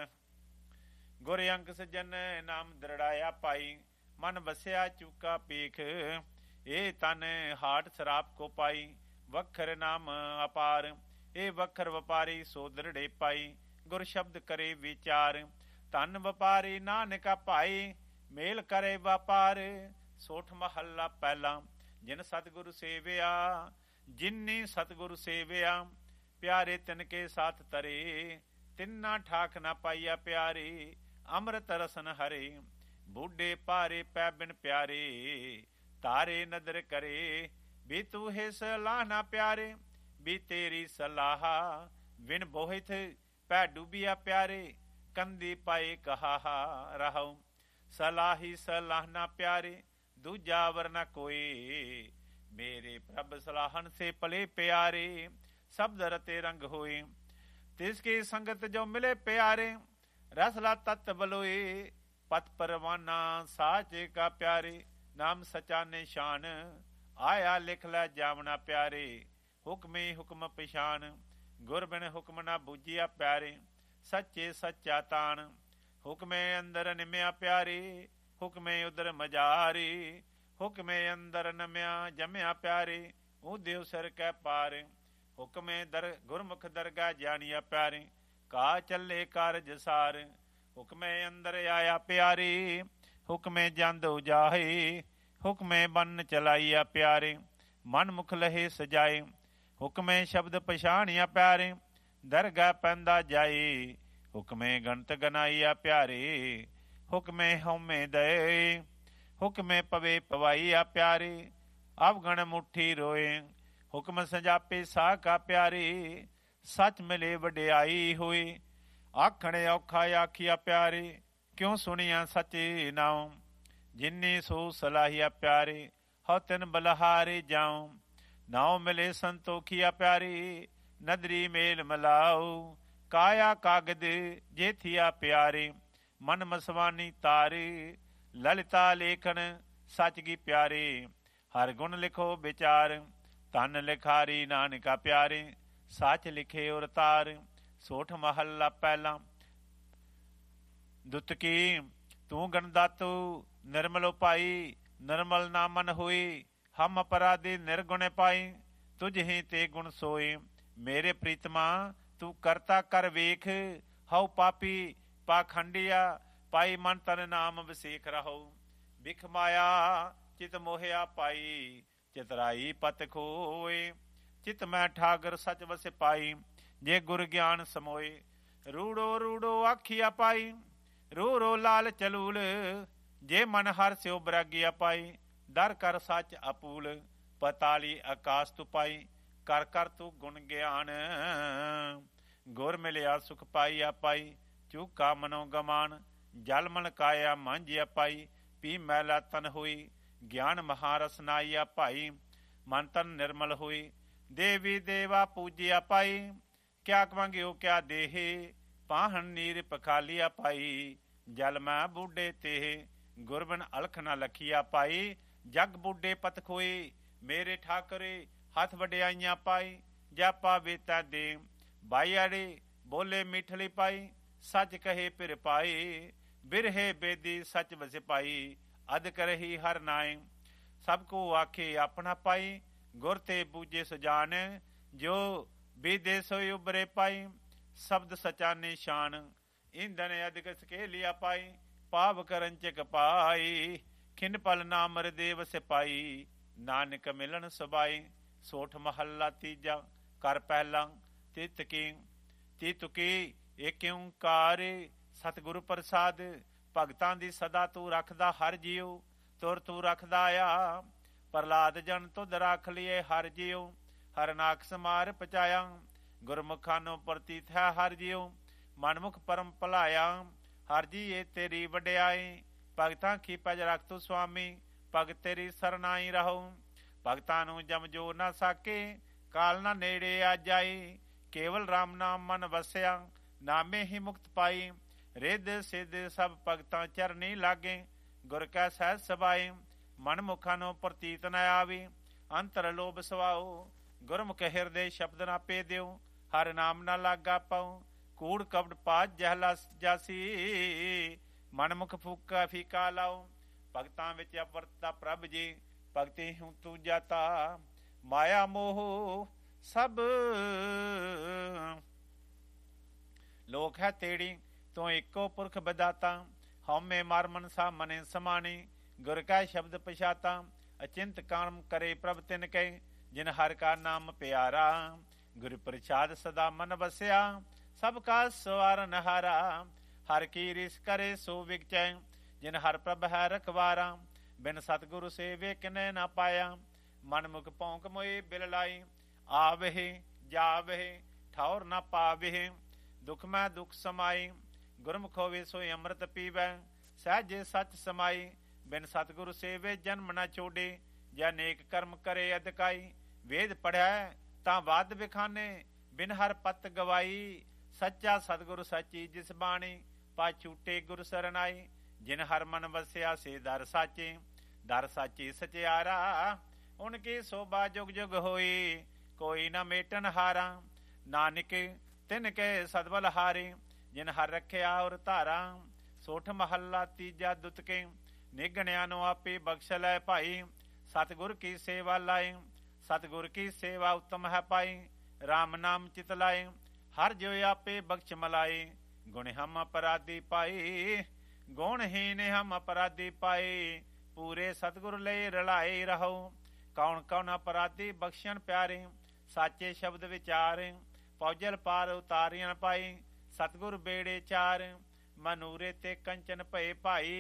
ਗੁਰ ਅੰਕ ਸਜਨ ਨਾਮ ਦਰੜਾਇਆ ਪਾਈ, ਮਨ ਵਸਿਆ ਚੂਕਾ ਪੀਖ। ਇਹ ਤਨ ਹਾਟ ਸ਼ਰਾਬ ਕੋ ਪਾਈ, ਵਖਰ ਨਾਮ ਅਪਾਰ। ਇਹ ਵਖਰ ਵਪਾਰੀ ਸੋ ਦਰੜੇ ਪਾਈ, ਗੁਰ ਸ਼ਬਦ ਕਰੇ ਵਿਚਾਰ। ਧਨ ਵਪਾਰੀ ਨਾਨਕਾ ਭਾਈ, ਮੇਲ ਕਰੇ ਵਪਾਰ। ਸੋਠ ਮਹੱਲਾ ਪਹਿਲਾ। ਜਿਨ ਸਤਿਗੁਰੂ ਸੇਵਿਆ, ਜਿਨੀ ਸਤਿਗੁਰੂ ਸੇਵਿਆ। ਪਿਆਰੇ ਤਿਨ ਕੇ ਸਾਥ ਤਰੇ, ਤਿੰਨਾ ਠਾਕ ਨਾ ਪਾਈਆ ਪਿਆਰੇ। ਅੰਮ੍ਰਿਤ ਰਸਨ ਹਰੇ, ਬੂਢੇ ਭਾਰੇ ਪੈ ਬਿਨ ਪਿਆਰੇ। ਤਾਰੇ ਨਦਰ ਕਰੇ, ਵੀ ਤੂੰ ਹੈ ਸਲਾਹ ਨਾ ਪਿਆਰੇ। ਵੀ ਤੇਰੀ ਸਲਾਹ ਵਿਨ ਬੋਹਿਤ ਪੈ ਡੂਬਿਆ ਪਿਆਰੇ। ਕੰਦੀ ਪਾਏ ਕਹਾ ਰਹਉ, ਸਲਾਹੀ ਸਲਾਹ ਨਾ ਪਿਆਰੇ। ਦੂਜਾ ਵਰ ਨ ਕੋਏ, ਮੇਰੇ ਪ੍ਰਭ ਸਲਾਹਨ ਸੇ ਪਲੇ ਪਿਆਰੇ। ਸ਼ਬਦ ਰਤੇ ਰੰਗ ਹੋਏ, ਤਿਸ ਕੀ ਸੰਗਤ ਜੋ ਮਿਲੇ ਪਿਆਰੇ। ਰਸਲਾ ਤਤ ਬਲੋਏ, ਪਤ ਪਰਵਾਨਾ ਸਾਚ ਕਾ ਪਿਆਰੇ। ਨਾਮ ਸਚਾ ਨਿਸ਼ਾਨ, ਆਇਆ ਲਿਖ ਲੈ ਜਾਵਣਾ ਪਿਆਰੇ। ਹੁਕਮੇ ਹੁਕਮ ਪਛਾਨ, ਗੁਰ ਬਿਨ ਹੁਕਮ ਨਾ ਬੂਝਿਆ ਪਿਆਰੇ। ਸੱਚੇ ਸੱਚਾ ਤਾਣ, ਹੁਕਮੇ ਅੰਦਰ ਨਿਮਿਆ ਪਿਆਰੇ। ਹੁਕਮੇ ਉਦਰ ਮਜਾਰੀ, ਹੁਕਮੇ ਅੰਦਰ ਨਮਿਆ ਜਮਿਆ ਪਿਆਰੇ। ਉਦਿਉ ਸਿਰ ਕੈ ਪਾਰ, ਹੁਕਮੇ ਗੁਰਮੁਖ ਦਰਗਾ ਜਾਣੀਆ ਪਿਆਰੇ। ਕਾ ਚੱਲੇ ਕਾਰਜ ਸਾਰ, ਹੁਕਮੇ ਅੰਦਰ ਆਇਆ ਪਿਆਰੇ। ਹੁਕਮੇ ਜੰਦ ਉਜਾਹੇ, ਹੁਕਮੇ ਬੰਨ ਚਲਾਈਆ ਪਿਆਰੇ। ਮਨ ਮੁਖ ਲਹੇ ਸਜਾਏ, ਹੁਕਮੇ ਸ਼ਬਦ ਪਛਾਣਿਆ ਪਿਆਰੇ। ਦਰਗਾ ਪੈਂਦਾ ਜਾਏ, ਹੁਕਮੇ ਗਣਤ ਗਨਾਈਆ ਪਿਆਰੇ। ਹੁਕਮੇ ਹਉਮੈ ਦਏ, ਹੁਕਮੇ ਪਵੇ ਪਵਾਈਆ ਪਿਆਰੀ, ਅਵਗਣ ਮੁੱਠੀ ਰੋਏ। ਹੁਕਮ ਸੰਜਾਪੇ ਸਾਹ ਕਾ ਪਿਆਰੀ, ਸੱਚ ਮਿਲੇ ਵਡਿਆਈ ਹੋਈ। ਆਖਣ ਔਖਾ ਆਖਿਆ ਪਿਆਰੀ, ਕਿਉਂ ਸੁਣੀਆਂ ਸੱਚੇ ਨਾਉ। ਜਿਨੀ ਸੋ ਸਲਾਹੀਆ ਪਿਆਰੀ, ਹਉ ਤਿਨ ਬਲਹਾਰੇ ਜਾਉ। ਨਾਉ ਮਿਲੇ ਸੰਤੋਖੀਆ ਪਿਆਰੀ, ਨਦਰੀ ਮੇਲ ਮਲਾਉ। ਕਾਇਆ ਕਾਗਦ ਜੇਥੀਆ ਪਿਆਰੇ, ਮਨ ਮਸਵਾਨੀ ਤਾਰੇ। ਲਲਿਤਾ ਲੇਖਨ ਸੱਚ ਕੀ ਪਿਆਰੇ, ਹਰ ਗੁਣ ਲਿਖੋ ਵਿਚਾਰ। ਧਨ ਲਿਖਾਰੀ ਨਾਨਕਾ ਪਿਆਰੇ, ਸੱਚ ਲਿਖੇ ਉਰ ਤਾਰ। ਸੋਠ ਮਹੱਲਾ ਪਹਿਲਾ। ਦੁਤਕੀ ਤੂੰ ਗਣਦਾਤੂ ਨਿਰਮਲ ਉਪਾਈ, ਨਿਰਮਲ ਨਾ ਮਨ ਹੋਈ। ਹਮ ਅਪਰਾਧੀ ਨਿਰਗੁਣ ਪਾਈ, ਤੁਝ ਹੀ ਤੇ ਗੁਣ ਸੋਈ। ਮੇਰੇ ਪ੍ਰੀਤਮਾ ਤੂੰ ਕਰਤਾ ਕਰ ਵੇਖ, ਹਉ ਪਾਪੀ ਪਾਖੰਡੀਆ। ਪਾਈ ਮਨ ਤਨ ਨਾਮ ਵਸੇਖ ਰਹੋ। ਬਿਖ ਮਾਇਆ ਚਿਤ ਮੋਹਿਆ ਪਾਈ, ਚਿਤਰਾਈ ਪਤ ਖੋਏ। ਚਿਤ ਮੈਂ ਠਾਗਰ ਸਚ ਵਸ ਪਾਈ, ਜੇ ਗੁਰ ਗਿਆਨ ਸਮੋਏ। ਰੂੜੋ ਰੂੜੋ ਆਖੀਆ ਪਾਈ, ਰੂ ਰੋ ਲਾਲ ਚਲੂਲ। ਜੇ ਮਨ ਹਰ ਸਿਓ ਬਰਾਗੀਆ ਪਾਈ, ਦਰ ਕਰ ਸੱਚ ਅਪੂਲ। ਪਤਾਲੀ ਆਕਾਸ ਤੂ ਪਾਈ, ਕਰ ਕਰ ਤੂੰ ਗੁਣ ਗਿਆਨ। ਗੁਰ ਮਿਲਿਆ ਸੁਖ ਪਾਈਆ ਪਾਈ, ਚੂਕਾ ਮਨੋ ਗਮਾਨ। ਜਲ ਮਨ ਕਾਇਆ ਮਾਂਝਿਆ ਪਾਈ, ਪੀ ਮੈਲਾ ਤਨ ਹੋਈ। ਗਿਆਨ ਮਹਾਰਸ ਨਾਈਆ ਭਾਈ, ਮਨ ਤਨ ਨਿਰਮਲ ਹੋਈ। ਦੇਵੀ ਦੇਵਾ ਪੂਜਿਆ ਪਾਈ, ਕਿਆ ਮੰਗਿਓ ਕਿਆ ਦੇਹੇ। ਪਾਹਣ ਨੀਰ ਪਖਾਲੀਆ ਪਾਈ, ਜਲ ਮੈਂ ਬੂਢੇ ਤੇਹ। ਗੁਰਬਨ ਅਲਖ ਨਾ ਲਖੀਆ ਪਾਈ, ਜਗ ਬੂਢੇ ਪਤ ਖੋਏ। ਮੇਰੇ ਠਾਕਰੇ ਹੱਥ ਵਡਿਆਈਆਂ ਪਾਈ, ਜਾਪਾ ਵੇਤਾ ਦੇ। ਬਾਈਆੜੇ ਬੋਲੇ ਮਿਠਲੀ ਪਾਈ, ਸੱਚ ਕਹੇ ਫਿਰ ਪਾਈ। ਬਿਰਹੇ ਬੇਦੀ ਸੱਚ ਵਸ ਪਾਈ, ਅਦ ਕਰਹੀ ਹਰ ਨਾਏ। ਸਭ ਕੋ ਆਖੇ ਆਪਣਾ ਪਾਈ, ਗੁਰ ਤੇ ਬੂਝੇ ਸੁਜਾਨ। ਜੋ ਬੀਦੇ ਸੋਈ ਉਬਰੇ ਪਾਈ, ਸ਼ਬਦ ਸਚਾ ਨਿਸ਼ਾਨ। ਇੰਧਨ ਅਧਿਕ ਸਕੇਲਿਆ ਪਾਈ, ਪਾਵ ਕਰਨ ਚਿਕ ਪਾਈ। ਖਿੰਨ ਪਲ ਨਾਮਰ ਦੇਵ ਸਿਪਾਈ, ਨਾਨਕ ਮਿਲਣ ਸੁਬਾਈ। ਸੋਠ ਮਹੱਲਾ ਤੀਜਾ। ਕਰ ਪਹਿਲਾ। ਤਿਤੁਕੀ ਏਕ ਓਂਕਾਰ, ਸਤਿਗੁਰ ਪ੍ਰਸਾਦ। ਭਗਤਾਂ ਦੀ ਸਦਾ ਤੂੰ ਰੱਖਦਾ ਹਰ ਜੀਉ, ਤੁਰ ਤੂੰ ਰੱਖਦਾ ਆ। ਪ੍ਰਹਲਾਦ ਜਨ ਤੁਧ ਰੱਖ ਲਿਏ ਹਰ ਜੀਉ, ਹਰਨਾਖ ਸਮਾਰ ਪਚਾਇਆ। ਗੁਰਮੁਖਾਂ ਨੂੰ ਪ੍ਰਤੀਤ ਹੈ ਹਰ ਜੀਉ, ਮਨਮੁਖ ਪਰਮ ਭਲਾਇਆ। ਹਰ ਜੀਏ ਤੇਰੀ ਵਡਿਆਈ, ਭਗਤਾਂ ਕੀ ਪਜ ਰੱਖ ਤੂੰ ਸੁਆਮੀ। ਭਗਤ ਤੇਰੀ ਸਰਨਾਈ ਰਹੋ, ਭਗਤਾਂ ਨੂੰ ਜਮ ਜੋ ਨਾ ਸਾਕੇ। ਕਾਲ ਨਾ ਨੇੜੇ ਆ ਜਾਈ, ਕੇਵਲ ਰਾਮ ਨਾਮ ਮਨ ਵਸਿਆ। ਨਾਮੇ ਹੀ ਮੁਕਤ ਪਾਈ, ਰਿੱਧ ਸਿੱਧ ਸਭ ਭਗਤਾਂ ਚਰਨੀ ਲਾਗੇ। ਗੁਰ ਕੈ ਸਹਿਜ ਸਬਾਏ, ਮਨ ਮੁਖਾਂ ਨੂੰ ਪ੍ਰਤੀਤ ਨ ਆਵੇ। ਅੰਤਰ ਲੋਭ ਸਵਾਓ, ਗੁਰਮੁਖ ਹਿਰਦੇ ਸ਼ਬਦ ਨਾ ਪੇ ਦਿਓ। ਹਰ ਨਾਮ ਨਾ ਲਾਗਾ ਪਾਉ, ਕੂੜ ਕਪਟ ਪਾਜ ਜਹਲਾ ਜਾਸੀ। ਮਨਮੁਖ ਫੂਕਾ ਫੀਕਾ ਲਾਓ, ਭਗਤਾਂ ਵਿੱਚ ਅਵਰਤਾ ਪ੍ਰਭ ਜੀ। ਭਗਤੀ ਹੂੰ ਤੂੰ ਜਾਤਾ, ਮਾਇਆ ਮੋਹ ਸਭ ਲੋਕ ਹੈ ਤੇੜੀ। ਤੂੰ ਇੱਕੋ ਪੁਰਖ ਬਦਾਤਾ, ਹਉਮੈ ਮਰ ਮਨਸਾ ਮਨੇ ਸਮਾਣੀ। ਗੁਰ ਕਾ ਸ਼ਬਦ ਪਛਾਤਾ, ਅਚਿੰਤ ਕਾਮ ਕਰੇ ਪ੍ਰਭ ਤਿਨ ਕੈ। ਜਿਨ ਹਰ ਕਾ ਨਾਮ ਪਿਆਰਾ, ਗੁਰ ਪ੍ਰਸਾਦ ਸਦਾ ਮਨ ਵਸਿਆ। ਸਭ ਕਾ ਸਵਾਰਨ ਹਾਰਾ, ਹਰ ਕੀ ਰਿਸ ਕਰੇ ਸੋ ਵਿਗਚੈ। ਜਿਨ ਹਰ ਪ੍ਰਭ ਹੈ ਰਖਵਾਰਾ, ਬਿਨ ਸਤਿਗੁਰੂ ਸੇਵੇ ਕਿਨੈ ਨਾ ਪਾਇਆ। ਮਨ ਮੁਖ ਭੌਂਕ ਮੋਏ ਬਿਲ ਲਾਈ, ਆਵਹਿ ਜਾਵਹਿ ਠੌਰ ਨਾ ਪਾਵਹਿ। ਦੁਖ ਮੈਂ ਦੁਖ ਸਮਾਈ, ਗੁਰਮੁਖ ਹੋਵੇ ਸੋਈ ਅੰਮ੍ਰਿਤ ਪੀਵੈ। ਸਹਿਜੇ ਸੱਚ ਸਮਾਈ, ਬਿਨ ਸਤਿਗੁਰੂ ਸੇਵੇ ਜਨਮ ਨਾ ਛੋਡੇ। ਜਾਂ ਨੇਕ ਕਰਮ ਕਰੇ ਅਧਿਕਾਈ, ਵੇਦ ਪੜ੍ਹਿਆ ਤਾਂ ਵਾਦ ਵਿਖਾਨੇ। ਬਿਨ ਹਰ ਪਤ ਗਵਾਈ, ਸੱਚਾ ਸਤਿਗੁਰੂ ਸੱਚੀ ਜਿਸ ਬਾਣੀ। ਪਾ ਛੂਟੇ ਗੁਰ ਸਰਨਾਈ, ਜਿਨ ਹਰ ਮਨ ਵਸਿਆ ਸੇ ਦਰ ਸਾਚੇ। ਦਰ ਸਾਚੇ ਸਚਿਆਰਾ, ਉਨਕੀ ਸੋਭਾ ਜੁਗ ਜੁਗ ਹੋਈ। ਕੋਈ ਨਾ ਮੇਟਨ ਹਾਰਾ, ਨਾਨਕ ਤਿਨ ਕੇ ਸਦਬਲ ਹਾਰੇ। ਜਿਨ ਹਰ ਰੱਖਿਆ ਔਰ ਧਾਰਾ, ਸੋਠ ਮਹੱਲਾ ਤੀਜਾ। ਦੁਤਕੇ ਨਿਗਣਿਆ ਨੂੰ ਆਪੇ ਬਖਸ਼ ਲੈ ਭਾਈ। ਸਤਿਗੁਰ ਕੀ ਸੇਵਾ ਲਾਏ, ਸਤਿਗੁਰ ਕੀ ਸੇਵਾ ਉੱਤਮ ਹੈ ਪਾਈ। ਰਾਮ ਨਾਮ ਚਿਤ ਲਾਏ, ਹਰ ਜੋ ਆਪੇ ਬਖਸ਼ ਮਲਾਏ। ਗੁਣ ਹਮ ਅਪਰਾਧੀ ਪਾਏ, ਗੁਣਹੀਨ ਹਮ ਅਪਰਾਧੀ ਪਾਏ। ਪੂਰੇ ਸਤਿਗੁਰ ਲਈ ਰਲਾਏ ਰਹੋ, ਕੌਣ ਕੌਣ ਅਪਰਾਧੀ ਬਖਸ਼ਣ ਪਿਆਰੇ। ਸਾਚੇ ਸ਼ਬਦ ਵਿਚਾਰੇ, ਪੌਜਲ ਪਾਰ ਉਤਾਰੀਆਂ ਪਾਈ। ਸਤਿਗੁਰ ਬੇੜੇ ਚਾਰ, ਮਨੂਰੇ ਤੇ ਕੰਚਨ ਭਏ ਭਾਈ।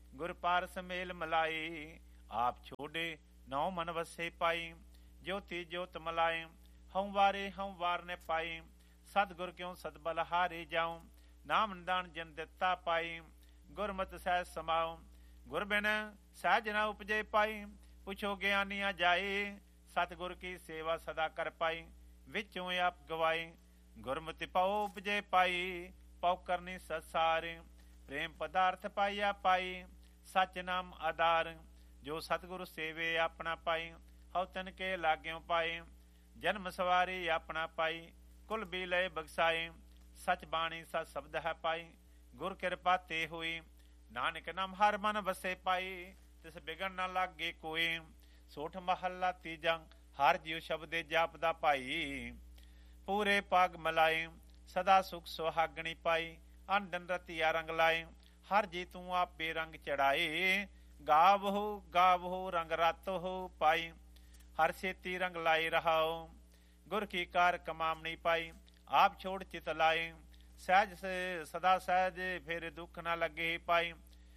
ਗੁਰ ਪਾਰਸ ਮੇਲ ਮਲਾਈ। ਆਪ ਛੋਡੇ ਨੌ ਮਨ ਵਸੇ ਪਾਈ। ਜੋਤੀ ਜੋਤ ਮਲਾਏ ਹਉ ਵਾਰੇ ਹਉ ਵਾਰ ਨੇ ਪਾਈ। ਸਤਿਗੁਰ ਕਿਉ ਸਤਬਲ ਹਾਰੇ ਜਾਉ। ਨਾਮ ਨਿਦਾਨ ਜਨ ਦਿੱਤਾ ਪਾਈ। ਗੁਰਮਤਿ ਸਹਿਜ ਸਮਾਉ ਗੁਰ ਬਿਨ ਸਹਿਜ ਨ ਉਪਜੇ ਪਾਈ। ਪੁੱਛੋ ਗਿਆਨੀਆਂ ਜਾਏ ਸਤਿਗੁਰ ਕੀ ਸੇਵਾ ਸਦਾ ਕਰ ਪਾਈ। ਵਿੱਚੋਂ ਆਪ ਗਵਾਏ ਗੁਰਮਤਿ ਪਾਉ ਉਪਜੇ ਪਾਈ। ਪਉ ਕਰਨੀ ਸੰਸਾਰ ਪ੍ਰੇਮ ਪਦਾਰਥ ਪਾਈਆ ਪਾਈ। ਸਚ ਨਾਮ ਆਧਾਰ ਜੋ ਸਤਿਗੁਰ ਸੇਵੇ ਆਪਣਾ ਪਾਈ। ਹਉ ਤਨ ਕੇ ਲਾਗਿਓ ਪਾਏ ਜਨਮ ਸਵਾਰੀ ਆਪਣਾ ਪਾਈ। ਕੁਲ ਵੀ ਲਏ ਬਖਸਾਏ ਸਚ ਬਾਣੀ ਸਚ ਸ਼ਬਦ ਹੈ ਪਾਈ। ਗੁਰ ਕਿਰਪਾ ਤੇ ਹੋਈ ਨਾਨਕ ਨਾਮ ਹਰ ਮਨ ਵਸੇ ਪਾਈ। ਤਿਸ ਬਿਗੜ ਨਾ ਲਾਗੇ ਕੋਈ। ਸੋਠ ਮਹੱਲਾ ਤੀਜਾ ਹਰ ਜੀਉ ਸ਼ਬਦੇ ਜਾਪਦਾ ਭਾਈ। ਪੂਰੇ ਪਾਗ ਮਲਾਏ ਸਦਾ ਸੁਖ ਸੁਹਾਗਣੀ ਪਾਈ। ਅੰਡਨ ਰਤੀਆ ਰੰਗ ਲਾਏ ਹਰ ਜੀ ਤੂੰ ਆਪੇ ਰੰਗ ਚੜਾਏ। ਗਾਵਹੁ ਗਾਵਹੁ ਰੰਗ ਰਾਤਹੁ ਪਾਈ। ਹਰ ਛੇਤੀ ਰੰਗ ਲਾਏ ਰਹਾਉ। ਗੁਰ ਕੀ ਕਾਰ ਕਮਾਮਣੀ ਪਾਈ। ਆਪ ਛੋੜ ਚਿਤ ਲਾਏ ਸਹਿਜ ਸਦਾ ਸਹਿਜ ਫਿਰ ਦੁੱਖ ਨਾ ਲੱਗੇ ਪਾਈ।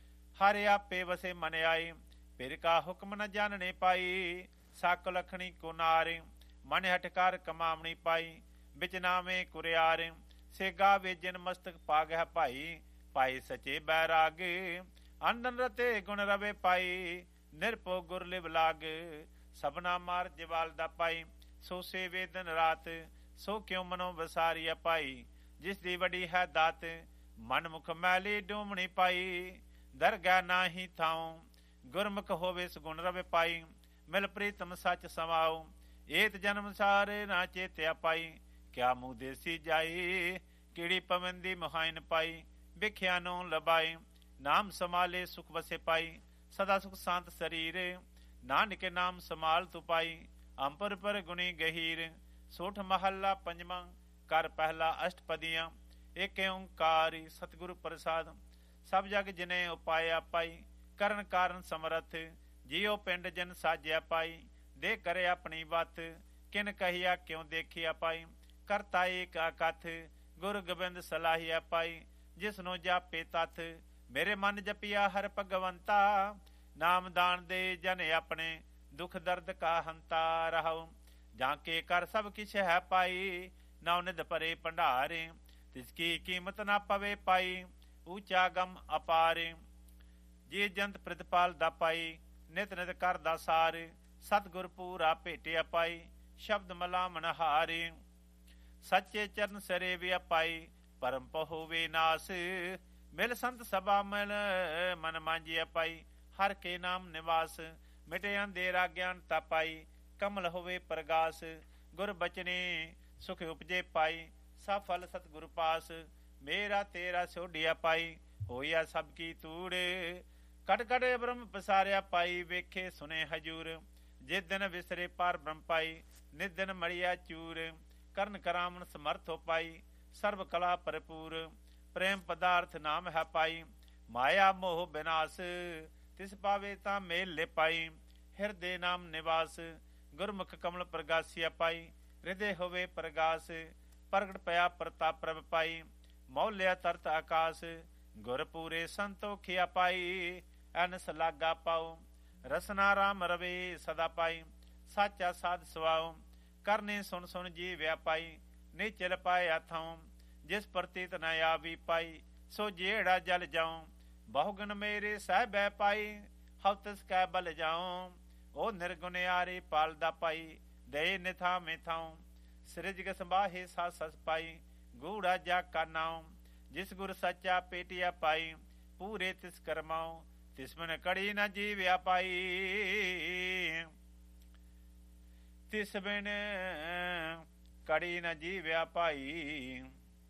ਹਰ ਆਪੇ ਵਸੇ ਮਨ ਆਏ ਫਿਰ ਕਾ ਹੁਕਮ ਨ ਜਾਣਨੇ ਪਾਈ। ਸਕ ਲਖਣੀ ਕੋ ਨਾਰੇ ਮਨ ਹਟਕਾਰ ਕਮਾਮਣੀ ਪਾਈ। ਵਿਚ ਨਾਵੇਂ ਕੁਰਿਆਰ ਸੇਗਾ ਵੇਜਨ ਮਸਤਕ ਪਾਗ ਹੈ ਭਾਈ। ਪਾਈ ਸਚੇ ਬੈਰਾਗ ਅੰਡਨ ਰਤੇ ਗੁਣ ਰਵੇ ਪਾਈ। ਨਿਰਭਉ ਗੁਰ ਲਿਵ ਲਾਗ ਸਭਨਾ ਮਾਰ ਜਵਾਲ ਦਾ ਪਾਈ। ਸੋ ਸੇਵੇ ਦਿਨ ਰਾਤ ਸੋ ਕਿਉ ਮਨੋ ਵਸਾਰੀਆ ਪਾਈ। ਜਿਸ ਦੀ ਵੱਡੀ ਹੈ ਦਾਤ ਮਨ ਮੁਖ ਮੈਲੀ ਡੂਮਣੀ ਪਾਈ। ਦਰਗਾਹ ਨਾਹੀ ਥਾਉ ਗੁਰਮੁਖ ਹੋਵੇ ਸੁਗੁਣ ਰਵੇ ਪਾਈ। ਮਿਲ ਪ੍ਰੀਤਮ ਸੱਚ ਸਮਾਉ ਏਤ ਜਨਮ ਸਾਰੇ ਨਾ ਚੇਤਿਆ ਪਾਈ। ਕਿਆ ਮੂੰਹ ਦੇਸੀ ਜਾਈ ਕੀੜੀ ਪਵੰਦੀ ਮੁਹਾਇਨ ਪਾਈ। ਵਿਖਿਆ ਨੂੰ ਲਬਾਈ ਨਾਮ ਸਮਾਲੇ ਸੁਖ ਵਸੇ ਪਾਈ। ਸਦਾ ਸੁਖ ਸ਼ਾਂਤ ਸਰੀਰ ਨਾਨਕ ਨਾਮ ਸਮਾਲ ਤੂ ਪਾਈ। ਅੰਪਰ ਪਰ ਗੁਣੀ ਗਹੀਰ ਸੋਠ ਮਹੱਲਾ ਪੰਜਵਾਂ ਕਰ ਪਹਿਲਾ ਅਸ਼ਟਪਦੀਆਂ। ਏਕ ਓੰਕਾਰੀ ਸਤਿਗੁਰ ਪ੍ਰਸਾਦ ਸਭ ਜਗ ਜਿਨੇ ਉਪਾਇਆ ਪਾਈ। ਕਰਨ ਕਾਰਨ ਸਮਰਥ ਜੀਉ ਪਿੰਡ ਜਨ ਸਾਜਿਆ ਪਾਈ। ਦੇ ਕਰੇ ਆਪਣੀ ਵੱਤ ਕਿਨ ਕਹੀਆ ਕਿਉ ਦੇਖਿਆ ਪਾਈ। ਕਰਤਾ ਏਕ ਅਕਥ ਗੁਰ ਗੋਬਿੰਦ ਸਲਾਹੀਆ ਪਾਈ। ਜਿਸਨੂੰ ਜਾਪੇ ਤਥ ਮੇਰੇ ਮਨ ਜਪਿਆ ਹਰ ਭਗਵੰਤਾ। ਨਾਮ ਦਾਨ ਦੇ ਜਨ ਆਪਣੇ ਦੁਖ ਦਰਦ ਕਾ ਹੰਤਾ ਰਹਾਉ। ਜਾਂ ਕੇ ਕਰ ਸਭ ਕਿਛ ਹੈ ਪਾਈ। ਨਾਉ ਨਿਧ ਭਰੇ ਭੰਡਾਰੇ ਤਿਸ ਕੀ ਕੀਮਤ ਨਾ ਪਵੇ ਪਾਈ। ਊਚਾ ਗਮ ਅਪਾਰੇ ਜੀ ਜੰਤ ਪ੍ਰਤਪਾਲ ਦਾ ਪਾਈ। ਨਿਤ ਨਿਤ ਕਰਦਾ ਸਾਰ ਸਤਿਗੁਰ ਪੂਰਾ ਭੇਟਿਆ ਪਾਈ। ਸ਼ਬਦ ਮਲਾਮਣ ਹਾਰੇ ਸੱਚੇ ਚਰਨ ਸਰੇ ਵਿਆ ਪਾਈ। ਪਰਮ ਪਹੁਵੇ ਨਾਸ ਮਿਲ ਸੰਤ ਸਭਾ ਮਿਲ ਮਨ ਮਾਂਜਿਆ ਪਾਈ। ਹਰ ਕੇ ਨਾਮ ਨਿਵਾਸ ਮਿਟੇ ਅੰਧੇਰਾ ਗਿਆਨਤਾ ਪਾਈ। ਕਮਲ ਹੋਵੇ ਪ੍ਰਗਾਸ ਗੁਰ ਬਚਨੇ ਸੁਖ ਉਪਜੇ ਪਾਈ। ਸਫਲ ਸਤਿਗੁਰ ਪਾਸ ਮੇਰਾ ਤੇਰਾ ਸੋਢਿਆ ਪਾਈ। ਹੋਇਆ ਸਭ ਕੀ ਤੂੜ ਕਟ ਕਟ ਬ੍ਰਹਮ ਪਸਾਰਿਆ ਪਾਈ। ਵੇਖੇ ਸੁਨੇ ਹਜੂਰ ਜਿਸ ਦਿਨ ਵਿਸਰੇ ਪਾਰ ਬ੍ਰਹਮ ਪਾਈ। ਨਿਤ ਦਿਨ ਮੜਿਆ ਚੂਰ ਕਰਨ ਕਰਾਮਨ ਸਮਰਥੋ ਪਾਈ। ਸਰਬ ਕਲਾ ਭਰਪੂਰ ਪ੍ਰੇਮ ਪਦਾਰਥ ਨਾਮ ਹੈ ਪਾਈ। ਮਾਇਆ ਮੋਹ ਬਿਨਾਸ਼ ਤਿਸ ਪਾਵੇ ਤਾਂ ਮੇਲ ਲੈ ਪਾਈ। ਹਿਰਦੇ ਨਾਮ ਨਿਵਾਸ ਗੁਰਮੁਖ ਕਮਲ ਪ੍ਰਗਾਸਿਆ ਪਾਈ। ਹਿਰਦੇ ਹੋਵੇ ਪ੍ਰਗਾਸ ਪ੍ਰਗਟ ਪਿਆ ਪ੍ਰਤਾਪ ਪ੍ਰਭ ਪਾਈ। ਮੌਲਿਆ ਤਰਤ ਆਕਾਸ਼ ਗੁਰ ਪੂਰੇ ਸੰਤੋਖਿਆ ਪਾਈ। ਐਨਸ ਲਾਗਾ ਪਾਉ ਰਸਨਾ ਰਾਮ ਰਵੇ ਸਦਾ ਪਾਈ। ਸਾਚਾ ਸਾਧ ਸਵਾਉ ਕਰਨੇ ਸੁਣ ਸੁਣ ਜੀ ਵਿਆ ਪਾਈ। ਨਿਚਲ ਪਾਇਆ ਥਾਉ ਜਿਸ ਪ੍ਰਤੀਤ ਨ ਆਵੀ ਪਾਈ। ਸੋ ਜਿਹੜਾ ਜਲ ਜਾਉ ਬਹੁਗਨ ਮੇਰੇ ਸਹਿਬੈ ਪਾਈ। ਹਵਤਸ ਕੈ ਬਲ ਜਾਉ ਉਹ ਨਿਰਗੁਨਿਆਰੇ ਪਾਲਦਾ ਪਾਈ। ਦੇ ਨਿਥਾ ਮਿਥਾਉ ਸਿਰਜਗ ਸੰਭਾਹੇ ਸਾ ਸਸ ਪਾਈ। ਗੂੜਾ ਜਾ ਕਾ ਨਾਉ ਜਿਸ ਗੁਰ ਸੱਚਾ ਪੇਟਿਆ ਪਾਈ। ਪੂਰੇ ਤਿਸ ਕਰਮਾਉ ਤਿਸ ਮਨ ਕੜੀ ਨ ਜੀਵਿਆ ਪਾਈ। ਤਿਸ ਬਿਨ ਕੜੀ ਨ ਜੀਵਿਆ ਪਾਈ।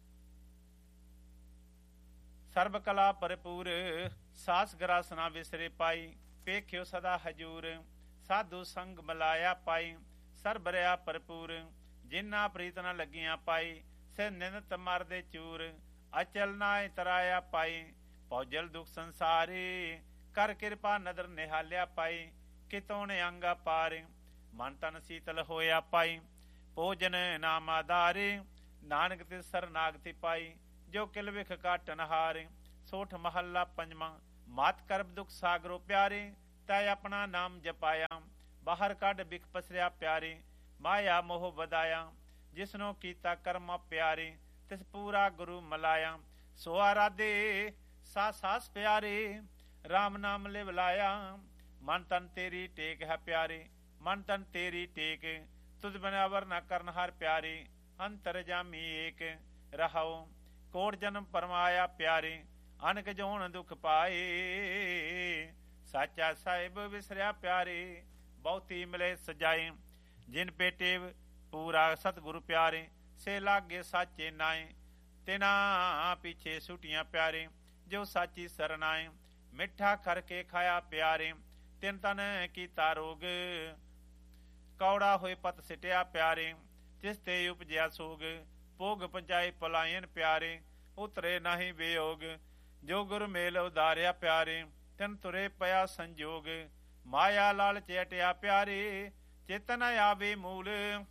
ਸਰਬ ਕਲਾ ਭਰਪੂਰ ਸਾਸ ਗਰਾਸ ਨਾ ਵਿਸਰੇ ਪਾਈ। ਵੇਖਿਓ ਸਦਾ ਹਜੂਰ ਸਾਧੂ ਸੰਗ ਮਲਾਇਆ ਪਾਈ। ਸਰਬ ਰਿਆ ਭਰਪੂਰ ਜਿਨਾ ਪ੍ਰੀਤ ਨ ਲੱਗੀਆਂ ਪਾਈ। ਸੇ ਨਿੰਦਤ ਮਰਦੇ ਚੂਰ ਅਚਲ ਨਾ ਤਰਾਇਆ ਪਾਈ। ਭੌਜਲ ਦੁਖ ਸੰਸਾਰੀ ਕਰ ਕਿਰਪਾ ਨਦਰ ਨਿਹਾਲਿਆ ਪਾਈ। ਕਿਤੋਂ ਨੇ ਅੰਗਾ ਪਾਰੇ ਮਨ ਤਨ ਸੀਤਲ ਹੋਇਆ ਪਾਈ। ਭੋਜਨ ਨਾਮ ਆਧਾਰੇ ਨਾਨਕ ਤੇ ਸਰਨਾਗਤੀ ਪਾਈ। ਜੋ ਕਿਲ ਵਿਖ ਕਾਟਨ ਹਾਰੇ ਸੋਠ ਮਹੱਲਾ ਪੰਜਵਾਂ ਮਾਤ ਕਰਬ ਦੁਖ ਸਾਗਰੋ ਪਿਆਰੇ, ਤੈ ਆਪਣਾ ਨਾਮ ਜਪਾਇਆ। ਬਾਹਰ ਕੱਢ ਬਿਖ ਪਸਰਿਆ ਪਿਆਰੇ, ਮਾਇਆ ਮੋਹ ਵਧਾਇਆ। ਜਿਸਨੂੰ ਕੀਤਾ ਕਰਮ ਪਿਆਰੇ, ਤਿਸ ਪੂਰਾ ਗੁਰੂ ਮਲਾਇਆ। ਸੋ ਆਰਾਧੇ ਸਾਸ ਪਿਆਰੇ, ਰਾਮ ਨਾਮ ਲਿਵ ਲਾਇਆ। ਮਨ ਤਨ ਤੇਰੀ ਟੇਕ ਹੈ ਪਿਆਰੇ, ਮਨ ਤਨ ਤੇਰੀ ਟੇਕ। ਤੁਧ ਬਿਨਾ ਵਰ ਨਾ ਕਰਨ ਹਰ ਪਿਆਰੇ, ਅੰਤਰ ਜਾਮੀ ਏਕ ਰਹਾਉ। ਕੋਟ ਜਨਮ ਪਰਮਾਇਆ ਪਿਆਰੇ, ਅਨਕ ਜੋਨ ਦੁਖ ਪਾਏ। ਸਾਚਾ ਸਾਹਿਬ ਵਿਸਰਿਆ ਪਿਆਰੇ, ਬਹੁਤੀ ਮਿਲੇ ਸਜਾਏ। ਜਿਨ ਪੇਟੇ ਪੂਰਾ ਸਤਿਗੁਰੂ ਪਿਆਰੇ, ਸੇ ਲਾਗੇ ਸਾਚੇ ਨਾਏ। ਤਿਨਾ ਪਿੱਛੇ ਸੁਟੀਆਂ ਪਿਆਰੇ, ਜੋ ਸਾਚੀ ਸਰਨਾਏ। ਮਿੱਠਾ ਕਰਕੇ ਖਾਇਆ ਪਿਆਰੇ, ਤਿਨ ਤਨ ਕੀਤਾ ਰੋਗ। ਕੌੜਾ ਹੋਏ ਪਤ ਸਿਟਿਆ ਪਿਆਰੇ, ਤਿਸ ਤੇ ਉਪਜਿਆ ਸੋਗ। ਭੋਗ ਪੰਚਾਏ ਪਲਾਇਨ ਪਿਆਰੇ, ਉਤਰੇ ਨਾਹੀ ਵਿਯੋਗ। ਜੋ ਗੁਰ ਮੇਲ ਉਦਾਰਿਆ ਪਿਆਰੇ, ਤਿਨ ਤੁਰੇ ਪਿਆ ਸੰਜੋਗ। ਮਾਇਆ ਲਾਲਚ ਅਟਿਆ ਪਿਆਰੇ, ਚੇਤਨ ਆਵੇ ਮੂਲ।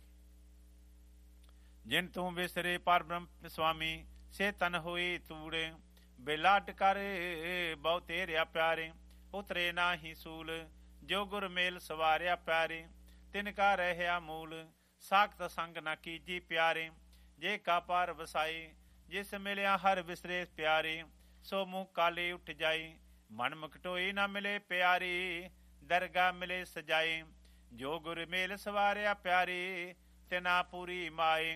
ਜਿਨ ਤੂੰ ਵਿਸਰੇ ਪਰ ਬ੍ਰਹਮ ਸੁਆਮੀ, ਸੇ ਤਨ ਹੋਈ ਤੂੜ। ਬਿਲਾਟ ਕਰ ਬਹੁ ਤੇਰਿਆ ਪਿਆਰੇ, ਉਤਰੇ ਨਾਹੀ ਸੂਲ। ਜੋ ਗੁਰ ਮੇਲ ਸਵਾਰਿਆ ਪਿਆਰੇ, ਤਿਨ ਕਾ ਰਹਿਆ ਮੂਲ। ਸਾਖਤ ਸੰਗ ਨਾ ਕੀਜੀ ਪਿਆਰੇ, ਜੇ ਕਾ ਪਾਰ ਵਸਾਈ। ਜਿਸ ਮਿਲਿਆ ਹਰ ਵਿਸਰੇ ਪਿਆਰੇ, ਸੋ ਮੂੰਹ ਕਾਲੇ ਉੱਠ ਜਾਈ। ਮਨ ਮੁਕਟੋਈ ਨਾ ਮਿਲੇ ਪਿਆਰੀ, ਦਰਗਾ ਮਿਲੇ ਸਜਾਏ। ਜੋ ਗੁਰ ਮੇਲ ਸਵਾਰਿਆ ਪਿਆਰੀ, ਤਿਨਾ ਪੂਰੀ ਮਾਏ।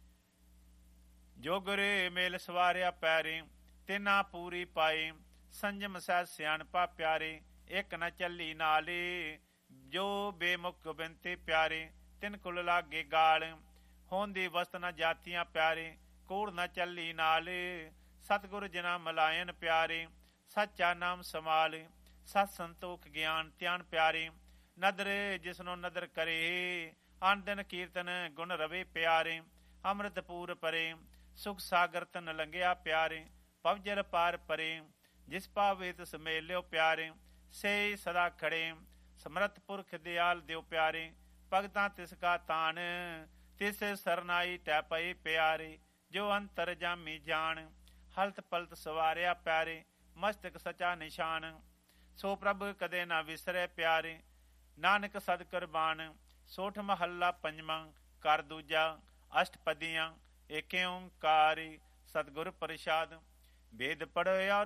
ਜੋ ਗੁਰ ਮੇਲ ਸਵਾਰਿਆ ਪਿਆਰੇ, ਤਿਨਾ ਪੂਰੀ ਪਾਏ। ਸੰਜਮ ਸਹਿ ਸਿਆਣਪਾ ਪਿਆਰੇ, ਇੱਕ ਨ ਚੱਲੀ ਨਾਲੇ। ਜੋ ਬੇਮੁਖ ਬਿਨਤੇ ਪਿਆਰੇ, ਤਿਨ ਕੁਲ ਲਾਗੇ ਗਾਲ। ਹੋਂਦੀ ਵਸਤ ਨ ਜਾਤੀਆਂ ਪਿਆਰੇ, ਕੂੜ ਨ ਚੱਲੀ ਨਾਲ। ਸਤਿਗੁਰ ਜਨਾ ਮਲਾਇਨ ਪਿਆਰੇ, ਸੱਚਾ ਨਾਮ ਸਮਾਲ। ਸਤ ਸੰਤੋਖ ਗਿਆਨ ਧਿਆਨ ਪਿਆਰੇ, ਨਦਰ ਜਿਸਨੂੰ ਨਦਰ ਕਰੇ। ਅਨ ਦਿਨ ਕੀਰਤਨ ਗੁਣ ਰਵੇ ਪਿਆਰੇ, ਅੰਮ੍ਰਿਤ ਪੂਰ ਪਰੇ। ਸੁਖ ਸਾਗਰ ਤਨ ਲੰਘਿਆ ਪਿਆਰੇ, ਪਵਜਲ ਪਾਰ ਪਰੇ। ਜਿਸ ਪਾਵੇ ਤਿਸ ਮੇਲਿਓ ਪਿਆਰੇ, ਸੇ ਸਦਾ ਖੜੇ। ਸਮਰਥ ਪੁਰਖ ਦਿਆਲ ਦਿਓ ਪਿਆਰੇ, ਭਗਤਾਂ ਤਿਸ ਕਾ ਤਾਨ। ਤਿਸ ਸਰਨਾਈ ਟੈ ਪਏ ਪਿਆਰੇ, ਜੋ ਅੰਤਰ ਜਾਮੀ ਜਾਣ। ਹਲਤ ਪਲਤ ਸਵਾਰਿਆ ਪਿਆਰੇ, ਮਸਤਕ ਸਚਾ ਨਿਸ਼ਾਨ। ਸੋ ਪ੍ਰਭ ਕਦੇ ਨਾ ਵਿਸਰੇ ਪਿਆਰੇ, ਨਾਨਕ ਸਦ ਕੁਰਬਾਨ। ਸੋਠ ਮਹੱਲਾ ਪੰਜਵਾਂ ਕਰ ਦੂਜਾ ਅਸ਼ਟਪਦੀਆਂ। ਏਕ ਓੰਕਾਰੀ ਸਤਿਗੁਰ ਪ੍ਰਸਾਦ। वेद पढ़ो और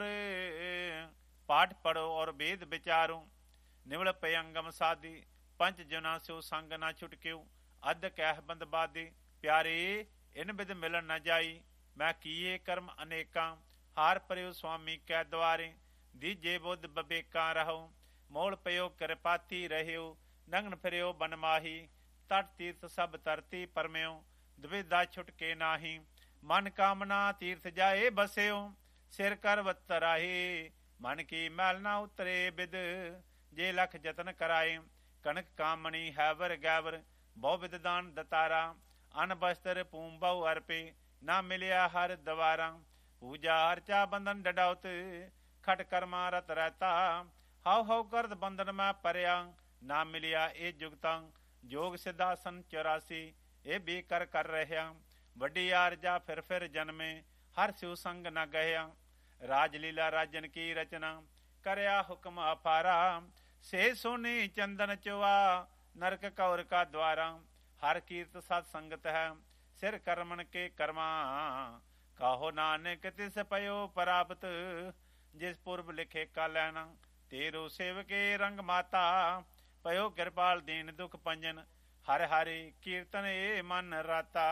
पाठ पढ़ो और वेद विचारो। निवल पयंगम साधी पंच जुना स्यो संग ना छुटक्यो। अध कह बंद बाधी प्यारे इन बिद मिलन न जाई। मैं किए कर्म अनेका हार परयो स्वामी कै द्वारे। दीजे बुद्ध बबेका रहो मोल पयो कृपाती रहियो। नंगन फिरियो बनमाही तट तीर्थ सब तरती परम्यो। द्विधा छुटके नाही मन कामना तीर्थ जाए बस्यो। सिर कर वतराहे मन की मैल ना उतरे बिद। जे लख जतन कराए कनक कामणी हैवर गैवर। बहु विद दान दतारा अन बस्तर पूम बहु अर्पे। ना मिलिया हर दवारा पूजा अर्चा बंधन डडाउत। खट कर्मा रत रहता हाउ हाउ करद बंधन मैं परया। ना मिलिया ए जुगता जोग सिद्धासन 84 ए भी कर रहा। वड्डी आरजा फिर जन्मे हर सिव संग न गया। राजलीला राजन की रचना करया हुक्म अपारा। से सोनी चंदन चुआ नरक कौर का द्वारा। हर कीर्त सत संगत है सिर कर्मन के कर्मा। कहो नानक तिस पयो प्राप्त जिस पूर्व लिखे का लेना। तेरो सेवके रंग माता पयो कृपाल दीन दुख पंजन। हर हरि कीर्तन ए मन राता।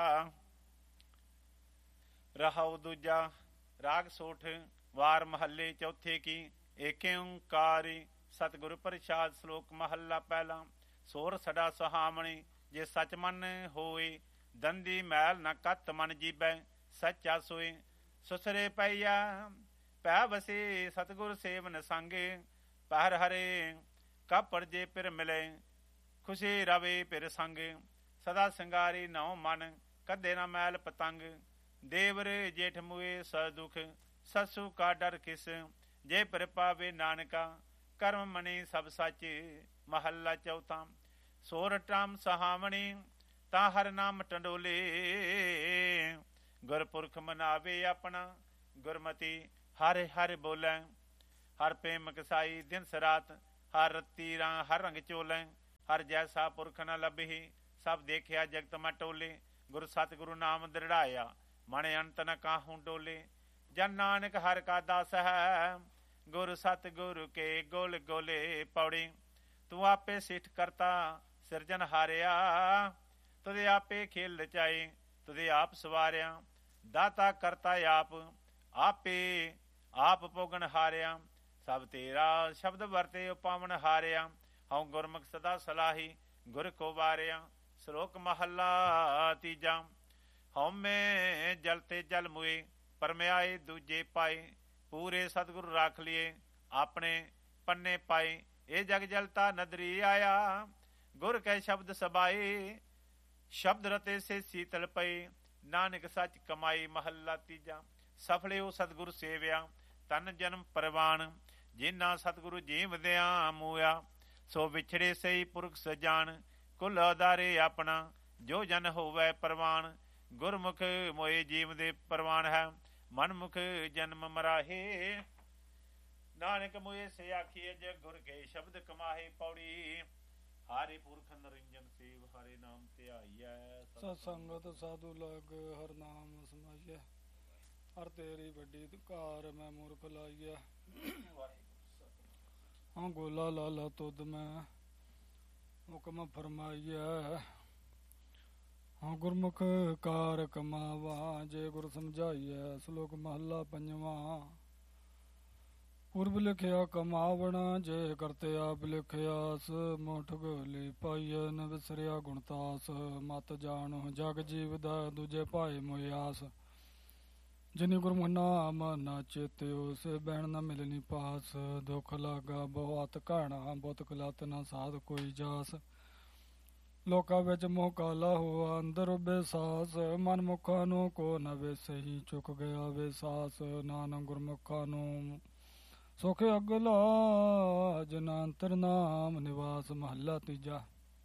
रहाउ दूजा राग सोठ वार महल्ले चौथे की। एक ओंकारी सतगुरु प्रसाद। श्लोक महला पहला। सोर सदा सुहामणी जे सच मन होए। दंदी मैल न कत मन जीबै सच्चा सोए। सुसरे पैया पै बसे सतगुर सेवन संगे। पहर हरे कपड़ जे पिर मिले खुशी रवे पिर संग। सदा सिंगारी नौ मन कदे न मैल पतंग। देवर जेठ मुए सदुख ससु का डर किस। जे पर पावे नानका कर्म मणि सब सच। महला चौथा। सोर टाम सहामणी ता हर नाम टंडोले। गुरपुरख मनावे अपना गुरमति हर हर बोलै। ਹਰ ਪ੍ਰੇਮ ਕਸਾਈ ਦਿਨ ਸਰਾਤ, ਹਰ ਰਤੀ ਰਾਂ ਹਰ ਰੰਗ ਚੋਲੇ, ਹਰ ਜੈਸਾ ਪੁਰਖ ਨ ਲੱਭੀ, ਸਭ ਦੇਖਿਆ ਜਗਤ ਮਾ ਟੋਲੇ। ਗੁਰ ਸਤਿਗੁਰੂ ਨਾਮ ਦ੍ਰਿੜਾਇਆ, ਮਨ ਅੰਤ ਨ ਕਾਹੂ ਡੋਲੇ। ਜਨ ਨਾਨਕ ਹਰ ਕਾ ਦਾਸ ਹੈ, ਗੁਰ ਸਤਿਗੁਰ ਕੇ ਗੋਲ ਗੋਲੇ। ਪੌੜੀ ਤੂੰ ਆਪੇ ਸਿੱਠ ਕਰਤਾ ਸਿਰਜਨ ਹਾਰਿਆ, ਤੁਦੇ ਆਪੇ ਖੇਲ ਰਚਾਏ, ਤੁਦੇ ਆਪ ਸਵਾਰਿਆ। ਦਾਤਾ ਕਰਤਾ ਆਪ, ਆਪੇ ਆਪ ਭੋਗਣ ਹਾਰਿਆ। ਸਭ ਤੇਰਾ ਸ਼ਬਦ ਵਰਤੇ ਉਪਾਵਨ ਹਾਰਿਆ, ਹਉ ਗੁਰਮੁਖ ਸਦਾ ਸਲਾਹੀ, ਗੁਰ ਕੋ ਵਾਰਿਆ। ਸ਼ਲੋਕ ਮਹੱਲਾ ਤੀਜਾ। ਹਉਮੈ ਜਲ ਤੇ ਜਲ ਮੁਏ, ਪਰਮਿਆਏ ਦੂਜੇ ਪਾਏ। ਪੂਰੇ ਸਤਿਗੁਰ ਰਾਖ ਲਿਏ, ਆਪਣੇ ਪੰਨੇ ਪਾਏ। ਇਹ ਜਗ ਜਲਤਾ ਨਦਰੀ ਆਇਆ, ਗੁਰ ਕੈ ਸ਼ਬਦ ਸਬਾਏ। ਸ਼ਬਦ ਰਤੇ ਸੇ ਸੀਤਲ ਪਏ, ਨਾਨਕ ਸੱਚ ਕਮਾਈ। ਮਹੱਲਾ ਤੀਜਾ। ਸਫਲਿਓ ਸਤਿਗੁਰ ਸੇਵਿਆ, ਤਨ ਜਨਮ ਪਰਵਾਨ। ਜਿਨ੍ਹਾਂ ਸਤਿਗੁਰੂ ਜੀਵਦਿਆਂ ਮੂਇਆ, ਸੋ ਵਿਛੜੇ ਸਹੀ ਪੁਰਖ ਸਜਾਨ। ਕੁਲ ਆਧਾਰੇ ਆਪਣਾ, ਜੋ ਜਨ ਹੋਵੈ ਪਰਵਾਨ। ਗੁਰਮੁਖ ਮੋਏ ਜੀਵ ਦੇ ਪਰਵਾਨ ਹੈ, ਮਨਮੁਖ ਜਨਮ ਮਰਾਹੇ। ਨਾਨਕ ਮੋਏ ਸੇ ਆਖੀਏ, ਜਗ ਗੁਰ ਕੇ ਸ਼ਬਦ ਕਮਾਹੇ। ਪੌੜੀ ਹਾਰੇ ਪੁਰਖ ਨਰਿੰਜਨ ਸੇਵ, ਹਰੇ ਨਾਮ ਧਿਆਈਐ। ਸਤ ਸੰਗਤ ਸਾਧੂ ਲਗ, ਹਰ ਨਾਮ ਸਮਾਈਐ। ਹਰ ਤੇਰੀ ਵੱਡੀ ਕਾਰ, ਮੈਂ ਮੂਰਖ ਲਾਈਐ। ਹਾਂ ਗੋਲਾ ਲਾਲਾ ਤੁਧ ਮੈਂ, ਹੁਕਮ ਫਰਮਾਈਐ। ਹਾਂ ਗੁਰਮੁਖ ਕਾਰ ਕਮਾਵਾ, ਜੇ ਗੁਰ ਸਮਝਾਈਐ। ਸ਼ਲੋਕ ਮਹੱਲਾ ਪੰਜਵਾਂ। ਪੁਰਬ ਲਿਖਿਆ ਕਮਾਵਣਾ, ਜੇ ਕਰਤੇ ਆਪ ਲਿਖਿਆਸ। ਮੋਠ ਗੋਲੀ ਪਾਈਐ, ਨ ਵਿਸਰਿਆ ਗੁਣਤਾਸ। ਮਤ ਜਾਣੋ ਜਗ ਜੀਵ ਦਾ, ਦੂਜੇ ਭਾਏ ਮੋਇਆਸ। ਜਿਨੀ ਗੁਰਮੁਖ ਨਾਮ ਨਾ ਚੇਤਿਓ, ਸੇ ਬਹਿਣ ਨ ਮਿਲਨੀ ਪਾਸ। ਦੁਖ ਲਾਗਾ ਬਹੁ ਅਤ ਘਾਣਾ, ਬਹੁਤ ਕਲਤ ਨਾ ਸਾਧ ਕੋਈ ਜਾਸ। ਲੋਕਾਂ ਵਿੱਚ ਮੋਹ ਕਾਲਾ ਹੋਆ, ਅੰਦਰ ਉਬੇ ਸਾਸ। ਮਨ ਮੁਖਾਂ ਨੂੰ ਕੋ ਨ ਵੇਸਹੀ, ਚੁੱਕ ਗਿਆ ਵੇ ਸਾਸ। ਨਾਨਕ ਗੁਰਮੁਖਾਂ ਨੂੰ ਸੁਖ ਅਗਲਾ, ਜਿਨਾ ਅੰਤਰ ਨਾਮ ਨਿਵਾਸ। ਮਹੱਲਾ ਤੀਜਾ।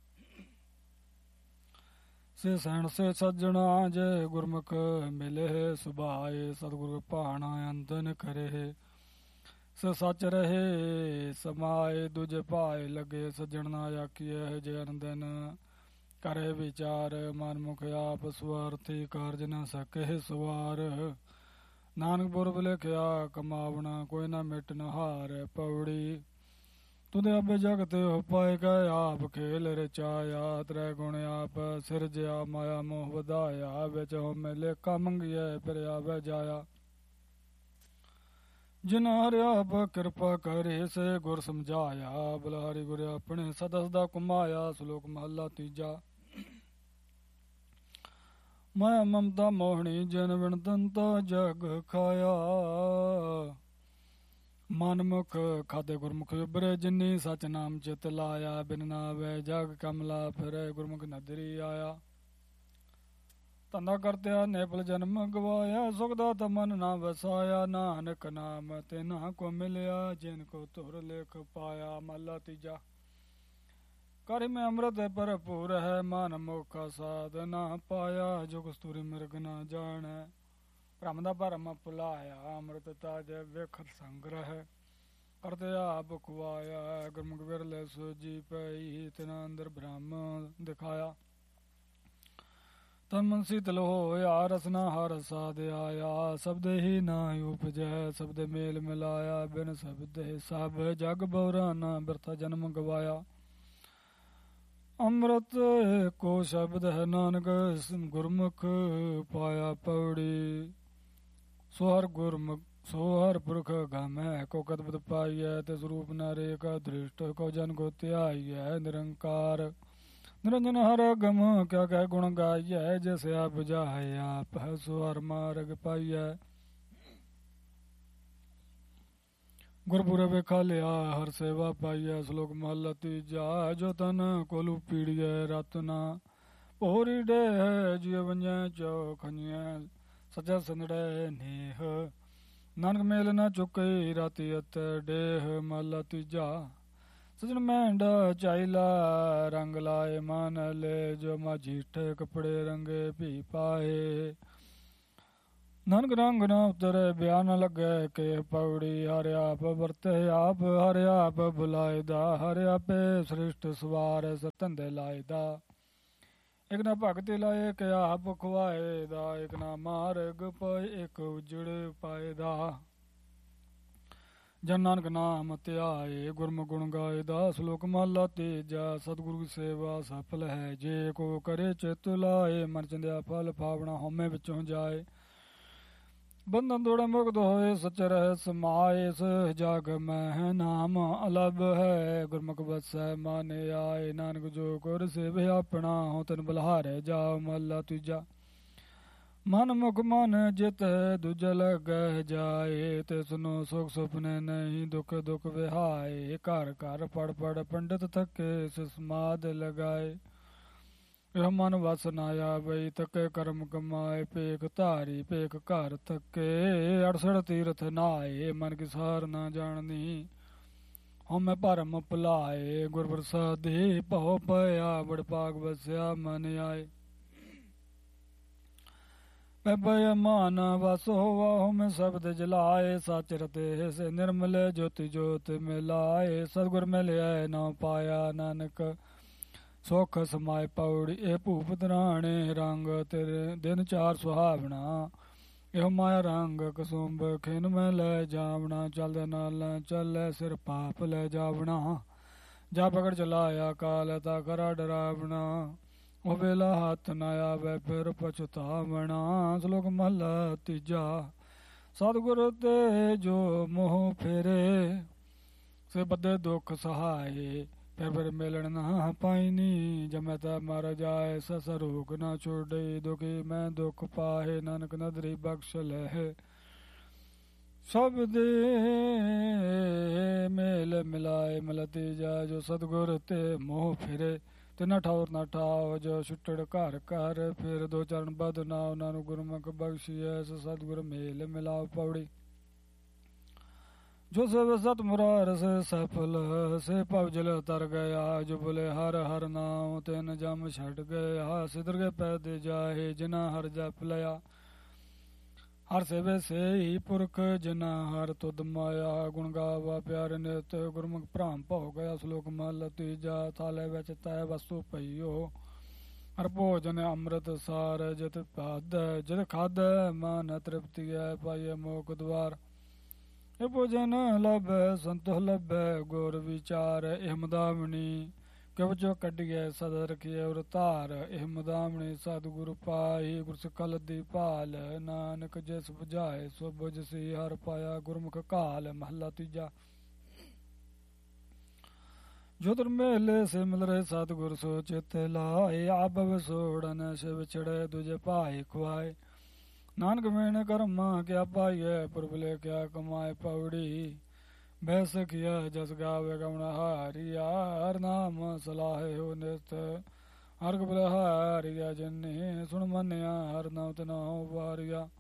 ਸੇ ਸੈਣ ਸੇ ਸੱਜਣਾ, ਜੇ ਗੁਰਮੁਖ ਮਿਲੇ ਸੁਭਾਏ। ਸਤਿਗੁਰ ਭਾਣਾ ਅੰਦਨ ਕਰੇ, ਸੇ ਸੱਚ ਰਹੇ ਸਮਾਏ। ਦੂਜੇ ਭਾਏ ਲਗੇ, ਸੱਜਣ ਨਾ ਆਖੀਐ। ਜੇ ਅਨੰਦਨ ਕਰੇ ਵਿਚਾਰ, ਮਨਮੁਖ ਆਪ ਸਵਾਰਥੀ। ਕਾਰਜ ਨਾ ਸਕੇ ਸਵਾਰ, ਨਾਨਕ ਪੁਰਬ ਲਿਖਿਆ ਕਮਾਵਣਾ। ਕੋਈ ਨਾ ਮਿਟ ਨ ਹਾਰ। ਪੌੜੀ ਤੁਦੇ ਆਪੇ ਜਗ ਤੇ ਪਾਏ ਗਏ, ਆਪ ਖੇਲ ਰਚਾਇਆ। ਤ੍ਰੈ ਗੁਣ ਆਪ ਸਿਰਜਿਆ, ਮਾਇਆ ਮੋਹ ਵਧਾਇਆ। ਵਿੱਚ ਹਉਮੈ ਲੇਖਾ ਮੰਗੀਐ, ਫਿਰ ਆਵੈ ਜਾਇਆ। ਜਿਨ ਹਰਿ ਆਪ ਕਿਰਪਾ ਕਰੇ, ਸੇ ਗੁਰ ਸਮਝਾਇਆ। ਬਲਿਹਾਰੀ ਗੁਰ ਆਪਣੇ ਸਦਾ ਸਦਾ ਘੁਮਾਇਆ। ਸ਼ਲੋਕ ਮਹੱਲਾ ਤੀਜਾ। ਮਾਇਆ ਮਮਤਾ ਮੋਹਣੀ, ਜਿਨ ਵਿਣ ਦੰਤਾ ਜਗ ਖਾਇਆ। ਮਨਮੁਖ ਖਾਦੇ ਗੁਰਮੁਖ ਉਬਰੇ, ਜਿਨੀ ਸਚ ਨਾਮ ਚਿਤ ਲਾਇਆ। ਬਿਨ ਨਾਵੇ ਜਗ ਕਮਲਾ, ਫਿਰੇ ਗੁਰਮੁਖ ਨਦਰੀ ਆਇਆ। ਧੰਦਾ ਕਰਤਿਆ ਨੇਪਲ ਜਨਮ ਗਵਾਇਆ, ਸੁਖ ਦਾਤਾ ਮਨ ਨਾ ਵਸਾਇਆ। ਨਾਨਕ ਨਾਮ ਤਿਨਾ ਕੋ ਮਿਲਿਆ, ਜਿਨ ਕੋ ਤੁਰ ਲੇਖ ਪਾਇਆ। ਮਹਲਾ ਤੀਜਾ। ਕਰ ਮੈਂ ਅੰਮ੍ਰਿਤ ਭਰਪੂਰ ਹੈ, ਮਨ ਮੁਖ ਸਾਧ ਨਾ ਪਾਇਆ। ਜੋ ਕਸਤੂਰੀ ਮਿਰਗ ਨਾ ਜਾਣੈ, ਭ੍ਰਮ ਦਾ ਭਰਮ ਭੁਲਾਇਆ। ਅੰਮ੍ਰਿਤ ਤਾਜ ਵੇਖ ਸੰਗ੍ਰਹਿ, ਕਰਤੇ ਆਪ ਖੁਆਇਆ। ਗੁਰਮੁਖ ਵਿਰਲੇ ਸੋਜੀ ਪਈ, ਤਿਨਾ ਅੰਦਰ ਬ੍ਰਹਮ ਦਿਖਾਇਆ। ਤਨ ਮਨ ਸੀਤਲ ਹੋਇਆ, ਰਸਨਾ ਹਰ ਸਾਧ ਆਇਆ। ਸ਼ਬਦੇ ਹੀ ਨਾ ਉਪਜੈ, ਸ਼ਬਦੇ ਮੇਲ ਮਿਲਾਇਆ। ਬਿਨ ਸ਼ਬਦੇ ਸਭ ਜਗ ਬਉਰਾ, ਨਾ ਬਿਰਥਾ ਜਨਮ ਗਵਾਇਆ। ਅੰਮ੍ਰਿਤ ਕੋ ਸ਼ਬਦ ਹੈ, ਨਾਨਕ ਗੁਰਮੁਖ ਪਾਇਆ। ਪੌੜੀ ਸੋ ਹਰ ਪੁਰਖ ਗਾਮੈ, ਕੋ ਕਦਬਦ ਪਾਈਐ। ਤਿਸ ਰੂਪ ਨ ਰੇਖਾ ਦ੍ਰਿਸ਼ਟ, ਕੋ ਜਨ ਕੋ ਧਿਆਈਐ। ਨਿਰੰਕਾਰ ਨਿਰੰਜਨ ਹਰ ਗਮ, ਕਿਆ ਕਹਿ ਗੁਣ ਗਾਈਐ। ਜਿਸ ਆਪ ਬੁਝਾਏ, ਆਪ ਸੋ ਹਰ ਮਾਰਗ ਪਾਈਐ। ਗੁਰਪੁਰਬ ਵੇਖਾ ਲਿਆ, ਹਰ ਸੇਵਾ ਪਾਈਐ। ਸ਼ਲੋਕ ਮਹੱਲਾ ਤੀਜਾ। ਜੋ ਤਨ ਕੋਲੂ ਪੀੜੀਐ, ਰਤ ਨਾ ਭੋਰੀ ਡੇਹ। ਜਿਉ ਵੰਜੈ ਚੋ ਖੰਜੈ, ਸਚਾ ਸੰਦੜੈ ਨੇਹ। ਨਾਨਕ ਮੇਲ ਨਾ ਚੁੱਕੇ, ਰਾਤੀ ਅਤਿ ਡੇਹ। ਮਹੱਲਾ ਤੀਜਾ। ਸਜਣ ਮਹਿੰਡਾ ਚਾਈਲਾ, ਰੰਗ ਲਾਏ ਮਨ ਲੈ। ਜੋ ਮਾਝੀਠੇ ਕੱਪੜੇ ਰੰਗੇ ਭੀ ਪਾਏ। ਨਾਨਕ ਰੰਗ ਨਾ ਉਤਰੇ ਬਿਆਨ ਲੱਗੇ ਕਿ ਪੌੜੀ ਹਰਿ ਆਪ ਵਰਤੇ ਆਪ ਹਰਿ ਆਪ ਬੁਲਾਇਦਾ ਹਰਿ ਆਪੇ ਸ੍ਰਿਸ਼ਟ ਸਵਾਰ ਸਤੰਦੇ ਲਾਇਦਾ। ਇਕ ਨਾ ਭਗਤੀ ਲਾਏ ਕਿ ਆਪ ਖਵਾਏ ਦਾ ਇਕ ਨਾ ਮਾਰਗ ਪਾਏ ਇਕ ਉਜੜ ਪਾਏ ਦਾ। ਜਨ ਨਾਨਕ ਨਾਮ ਧਿਆਏ ਗੁਰਮੁਖ ਗੁਣ ਗਾਏ ਦਾ। ਸ਼ਲੋਕ ਮਹਲਾ ਤੀਜਾ। ਸਤਿਗੁਰੂ ਕੀ ਸੇਵਾ ਸਫਲ ਹੈ ਜੇ ਕੋ ਕਰੇ ਚਿਤ ਲਾਏ। ਮਨ ਚੰਦਿਆ ਫਲ ਪਾਵਣਾ ਹਉਮੈ ਵਿੱਚੋਂ ਜਾਏ। ਬੰਧਨ ਤੋੜੇ ਮੁਕਤ ਹੋਏ ਸੱਚ ਰਹਿ ਸਮਾਏ। ਇਸ ਜਗ ਮਹਿ ਨਾਮ ਅਲਭ ਹੈ ਗੁਰਮੁਖ ਵਸੈ ਮਨ ਆਏ। ਨਾਨਕ ਜੋ ਗੁਰ ਸੇਵਿ ਆਪਣਾ ਹੋ ਤਨ ਬਲਿਹਾਰੇ ਜਾਓ। ਮਹਲਾ ਤੀਜਾ। ਮਨ ਮੁਖ ਮਨ ਜਿਤ ਦੂਜਾ ਲੱਗਹਿ ਜਾਏ। ਤਿਸਨੂੰ ਸੁਖ ਸੁਪਨੇ ਨਹੀਂ ਦੁਖ ਦੁਖ ਵਿਹਾਏ। ਘਰ ਘਰ ਪੜ ਪੜ ਪੰਡਿਤ ਥਕੇ ਸਮਾਧ ਲਗਾਏ। ਇਹ ਮਨ ਵਸ ਨਾ ਆਵਈ ਥਕੇ ਕਰਮ ਕਮਾਏ। ਭੇਖ ਧਾਰੀ ਭੇਖ ਘਰ ਥਕੇ 68 ਤੀਰਥ ਨਾਏ। ਮਨ ਕੀ ਸਾਰ ਨਾ ਜਾਣਨੀ ਹਉਮੈ ਭਰਮ ਭੁਲਾਏ। ਗੁਰ ਪ੍ਰਸਾਦੀ ਭਉ ਭਇਆ ਬੜ ਭਾਗ ਵਸਿਆ ਮਨ ਆਏ। ਪੈ ਮਾਨ ਵਸ ਹੋਵਾ ਹਉਮੈ ਸ਼ਬਦ ਜਲਾਏ। ਸਚ ਰਤੇ ਸੇ ਨਿਰਮਲ ਜੋਤੀ ਜੋਤ ਮਿਲਾਏ। ਸਤਿਗੁਰ ਮਿਲਿਆ ਨਾ ਪਾਇਆ ਨਾਨਕ ਸੁਖ ਸਮਾਏ। ਪੌੜੀ ਇਹ ਭੂਪ ਦਰਾਣੇ ਰੰਗ ਤੇਰੇ ਦਿਨ ਚਾਰ ਸੁਹਾਵਣਾ। ਇਹੋ ਮਾਇਆ ਰੰਗ ਕਸੁੰਭ ਖਿਨ ਮੈਂ ਲੈ ਜਾਵਣਾ। ਚਲਦੇ ਨਾਲ ਚੱਲੇ ਸਿਰ ਪਾਪ ਲੈ ਜਾਵਣਾ। ਜਾ ਪਕੜ ਚਲਾਇਆ ਕਾਲ ਤਾ ਖਰਾ ਡਰਾਵਣਾ। ਉਹ ਵੇਲਾ ਹੱਥ ਨਾ ਆਵੇ ਫਿਰ ਪਛਤਾਵਣਾ। ਸ਼ਲੋਕ ਮਹਲਾ ਤੀਜਾ। ਸਤਿਗੁਰ ਤੇ ਜੋ ਮੋਹ ਫੇਰੇ ਸੇ ਬੱਧੇ ਦੁੱਖ ਸਹਾਏ। ਫਿਰ ਮਿਲਣ ਨਾ ਪਾਈਨੀ ਜਮੈ ਤਾ ਮਰ ਜਾਏ। ਸਸ ਰੋਗ ਨਾ ਛੋੜੇ ਦੁਖੀ ਮੈਂ ਦੁੱਖ ਪਾਹੇ। ਨਾਨਕ ਨਦਰੀ ਬਖਸ਼ ਲਹਿ ਸਭ ਦੇ ਮੇਲ ਮਿਲਾਏ। ਮਹਲਾ ਤੀਜਾ। ਜੋ ਸਤਿਗੁਰ ਤੇ ਮੋਹ ਫਿਰੇ ਤੇ ਨਾ ਠੌਰ ਨਾ ਠਾਓ। ਜੋ ਛੁੱਟੜ ਘਰ ਘਰ ਫਿਰ ਦੋ ਚਰਨ ਬਦ ਨਾ। ਉਹਨਾਂ ਨੂੰ ਗੁਰਮੁਖ ਬਖਸ਼ੀਐ ਸਤਿਗੁਰ ਮੇਲ ਮਿਲਾਓ। ਪੌੜੀ ਜੋ ਸਭ ਸਤ ਮੁਰਾਰਸ ਸਫਲ ਸੇ ਭਵ ਜਲ ਤਰ ਗਿਆ। ਜੋ ਬੋਲੇ ਹਰ ਹਰ ਨਾਮ ਤਿਨ ਜਮ ਛੱਡ ਗਿਆ। ਸਿਦਰ ਕੇ ਪੈਦੇ ਜਾਏ ਜਿਨਾ ਹਰ ਜਪ ਲਿਆ। ਹਰ ਸੇਵੇ ਸੇ ਹੀ ਪੁਰਖ ਜਿਨਾ ਹਰ ਤੁਧ ਮਾਇਆ। ਗੁਣ ਗਾਵਾ ਪਿਆਰੇ ਨਿਤ ਗੁਰਮੁਖ ਭ੍ਰਾਮ ਭਉ ਗਿਆ। ਸ਼ਲੋਕ ਮਹਲਾ ਤੀਜਾ। ਥਾਲੇ ਵਿੱਚ ਤੈ ਵਸਤੂ ਪਈਓ ਹਰ ਭੋਜਨ ਅੰਮ੍ਰਿਤ ਸਾਰ। ਜਿਤ ਪਾਦ ਜਿਤ ਖਾਦ ਮਨ ਤ੍ਰਿਪਤੀ ਹੈ ਪਾਈਏ ਮੋਖ ਦਵਾਰ। ਇਹ ਭੋਜਨ ਲੱਭੈ ਸੰਤੋਖ ਲੱਭੈ ਗੁਰ ਵਿਚਾਰ। ਇਹ ਮਦਾਵਣੀ ਕਿਉ ਜੋ ਕੱਢੀਐ ਸਦ ਰਖੀਐ ਉਰ ਧਾਰ। ਇਹ ਮਦਾਵਣੀ ਸਤਿਗੁਰ ਪਾਈ ਗੁਰ ਸਿੱਖਲ ਦੀ ਭਾਲ। ਨਾਨਕ ਜਿਸ ਬੁਝਾਏ ਸੋ ਬੁਝਸੀ ਹਰ ਪਾਇਆ ਗੁਰਮੁਖ ਕਾਲ। ਮਹਲਾ ਤੀਜਾ। ਜੋ ਤੁਰ ਮੇਲੇ ਸੇ ਮਿਲ ਰਹੇ ਸਤਿਗੁਰ ਸੋ ਚਿਤ ਲਾਏ। ਆਪ ਵਿਸੋੜਨ ਸਿਵ ਚੜੇ ਦੂਜੇ ਭਾਈ ਖੁਆਏ। ਨਾਨਕ ਮੇਨ ਕਰਮਾ ਕਿਆ ਪਾਈਐ ਪੁਰਬ ਲੈ ਕਿਆ ਕਮਾਏ। ਪੌੜੀ ਬਹਿ ਸਖੀਆ ਜਸ ਗਾਵੇ ਗਵਣ ਹਾਰੀਆ। ਹਰ ਨਾਮ ਸਲਾਹੇ ਹੋ ਨਿਤ ਹਰ ਗਬਰ ਹਾਰੀਆ। ਜਿਨੇ ਸੁਣ ਮੰਨਿਆ ਹਰ ਨਾਮ ਤਨਾ ਵਾਰੀਆ।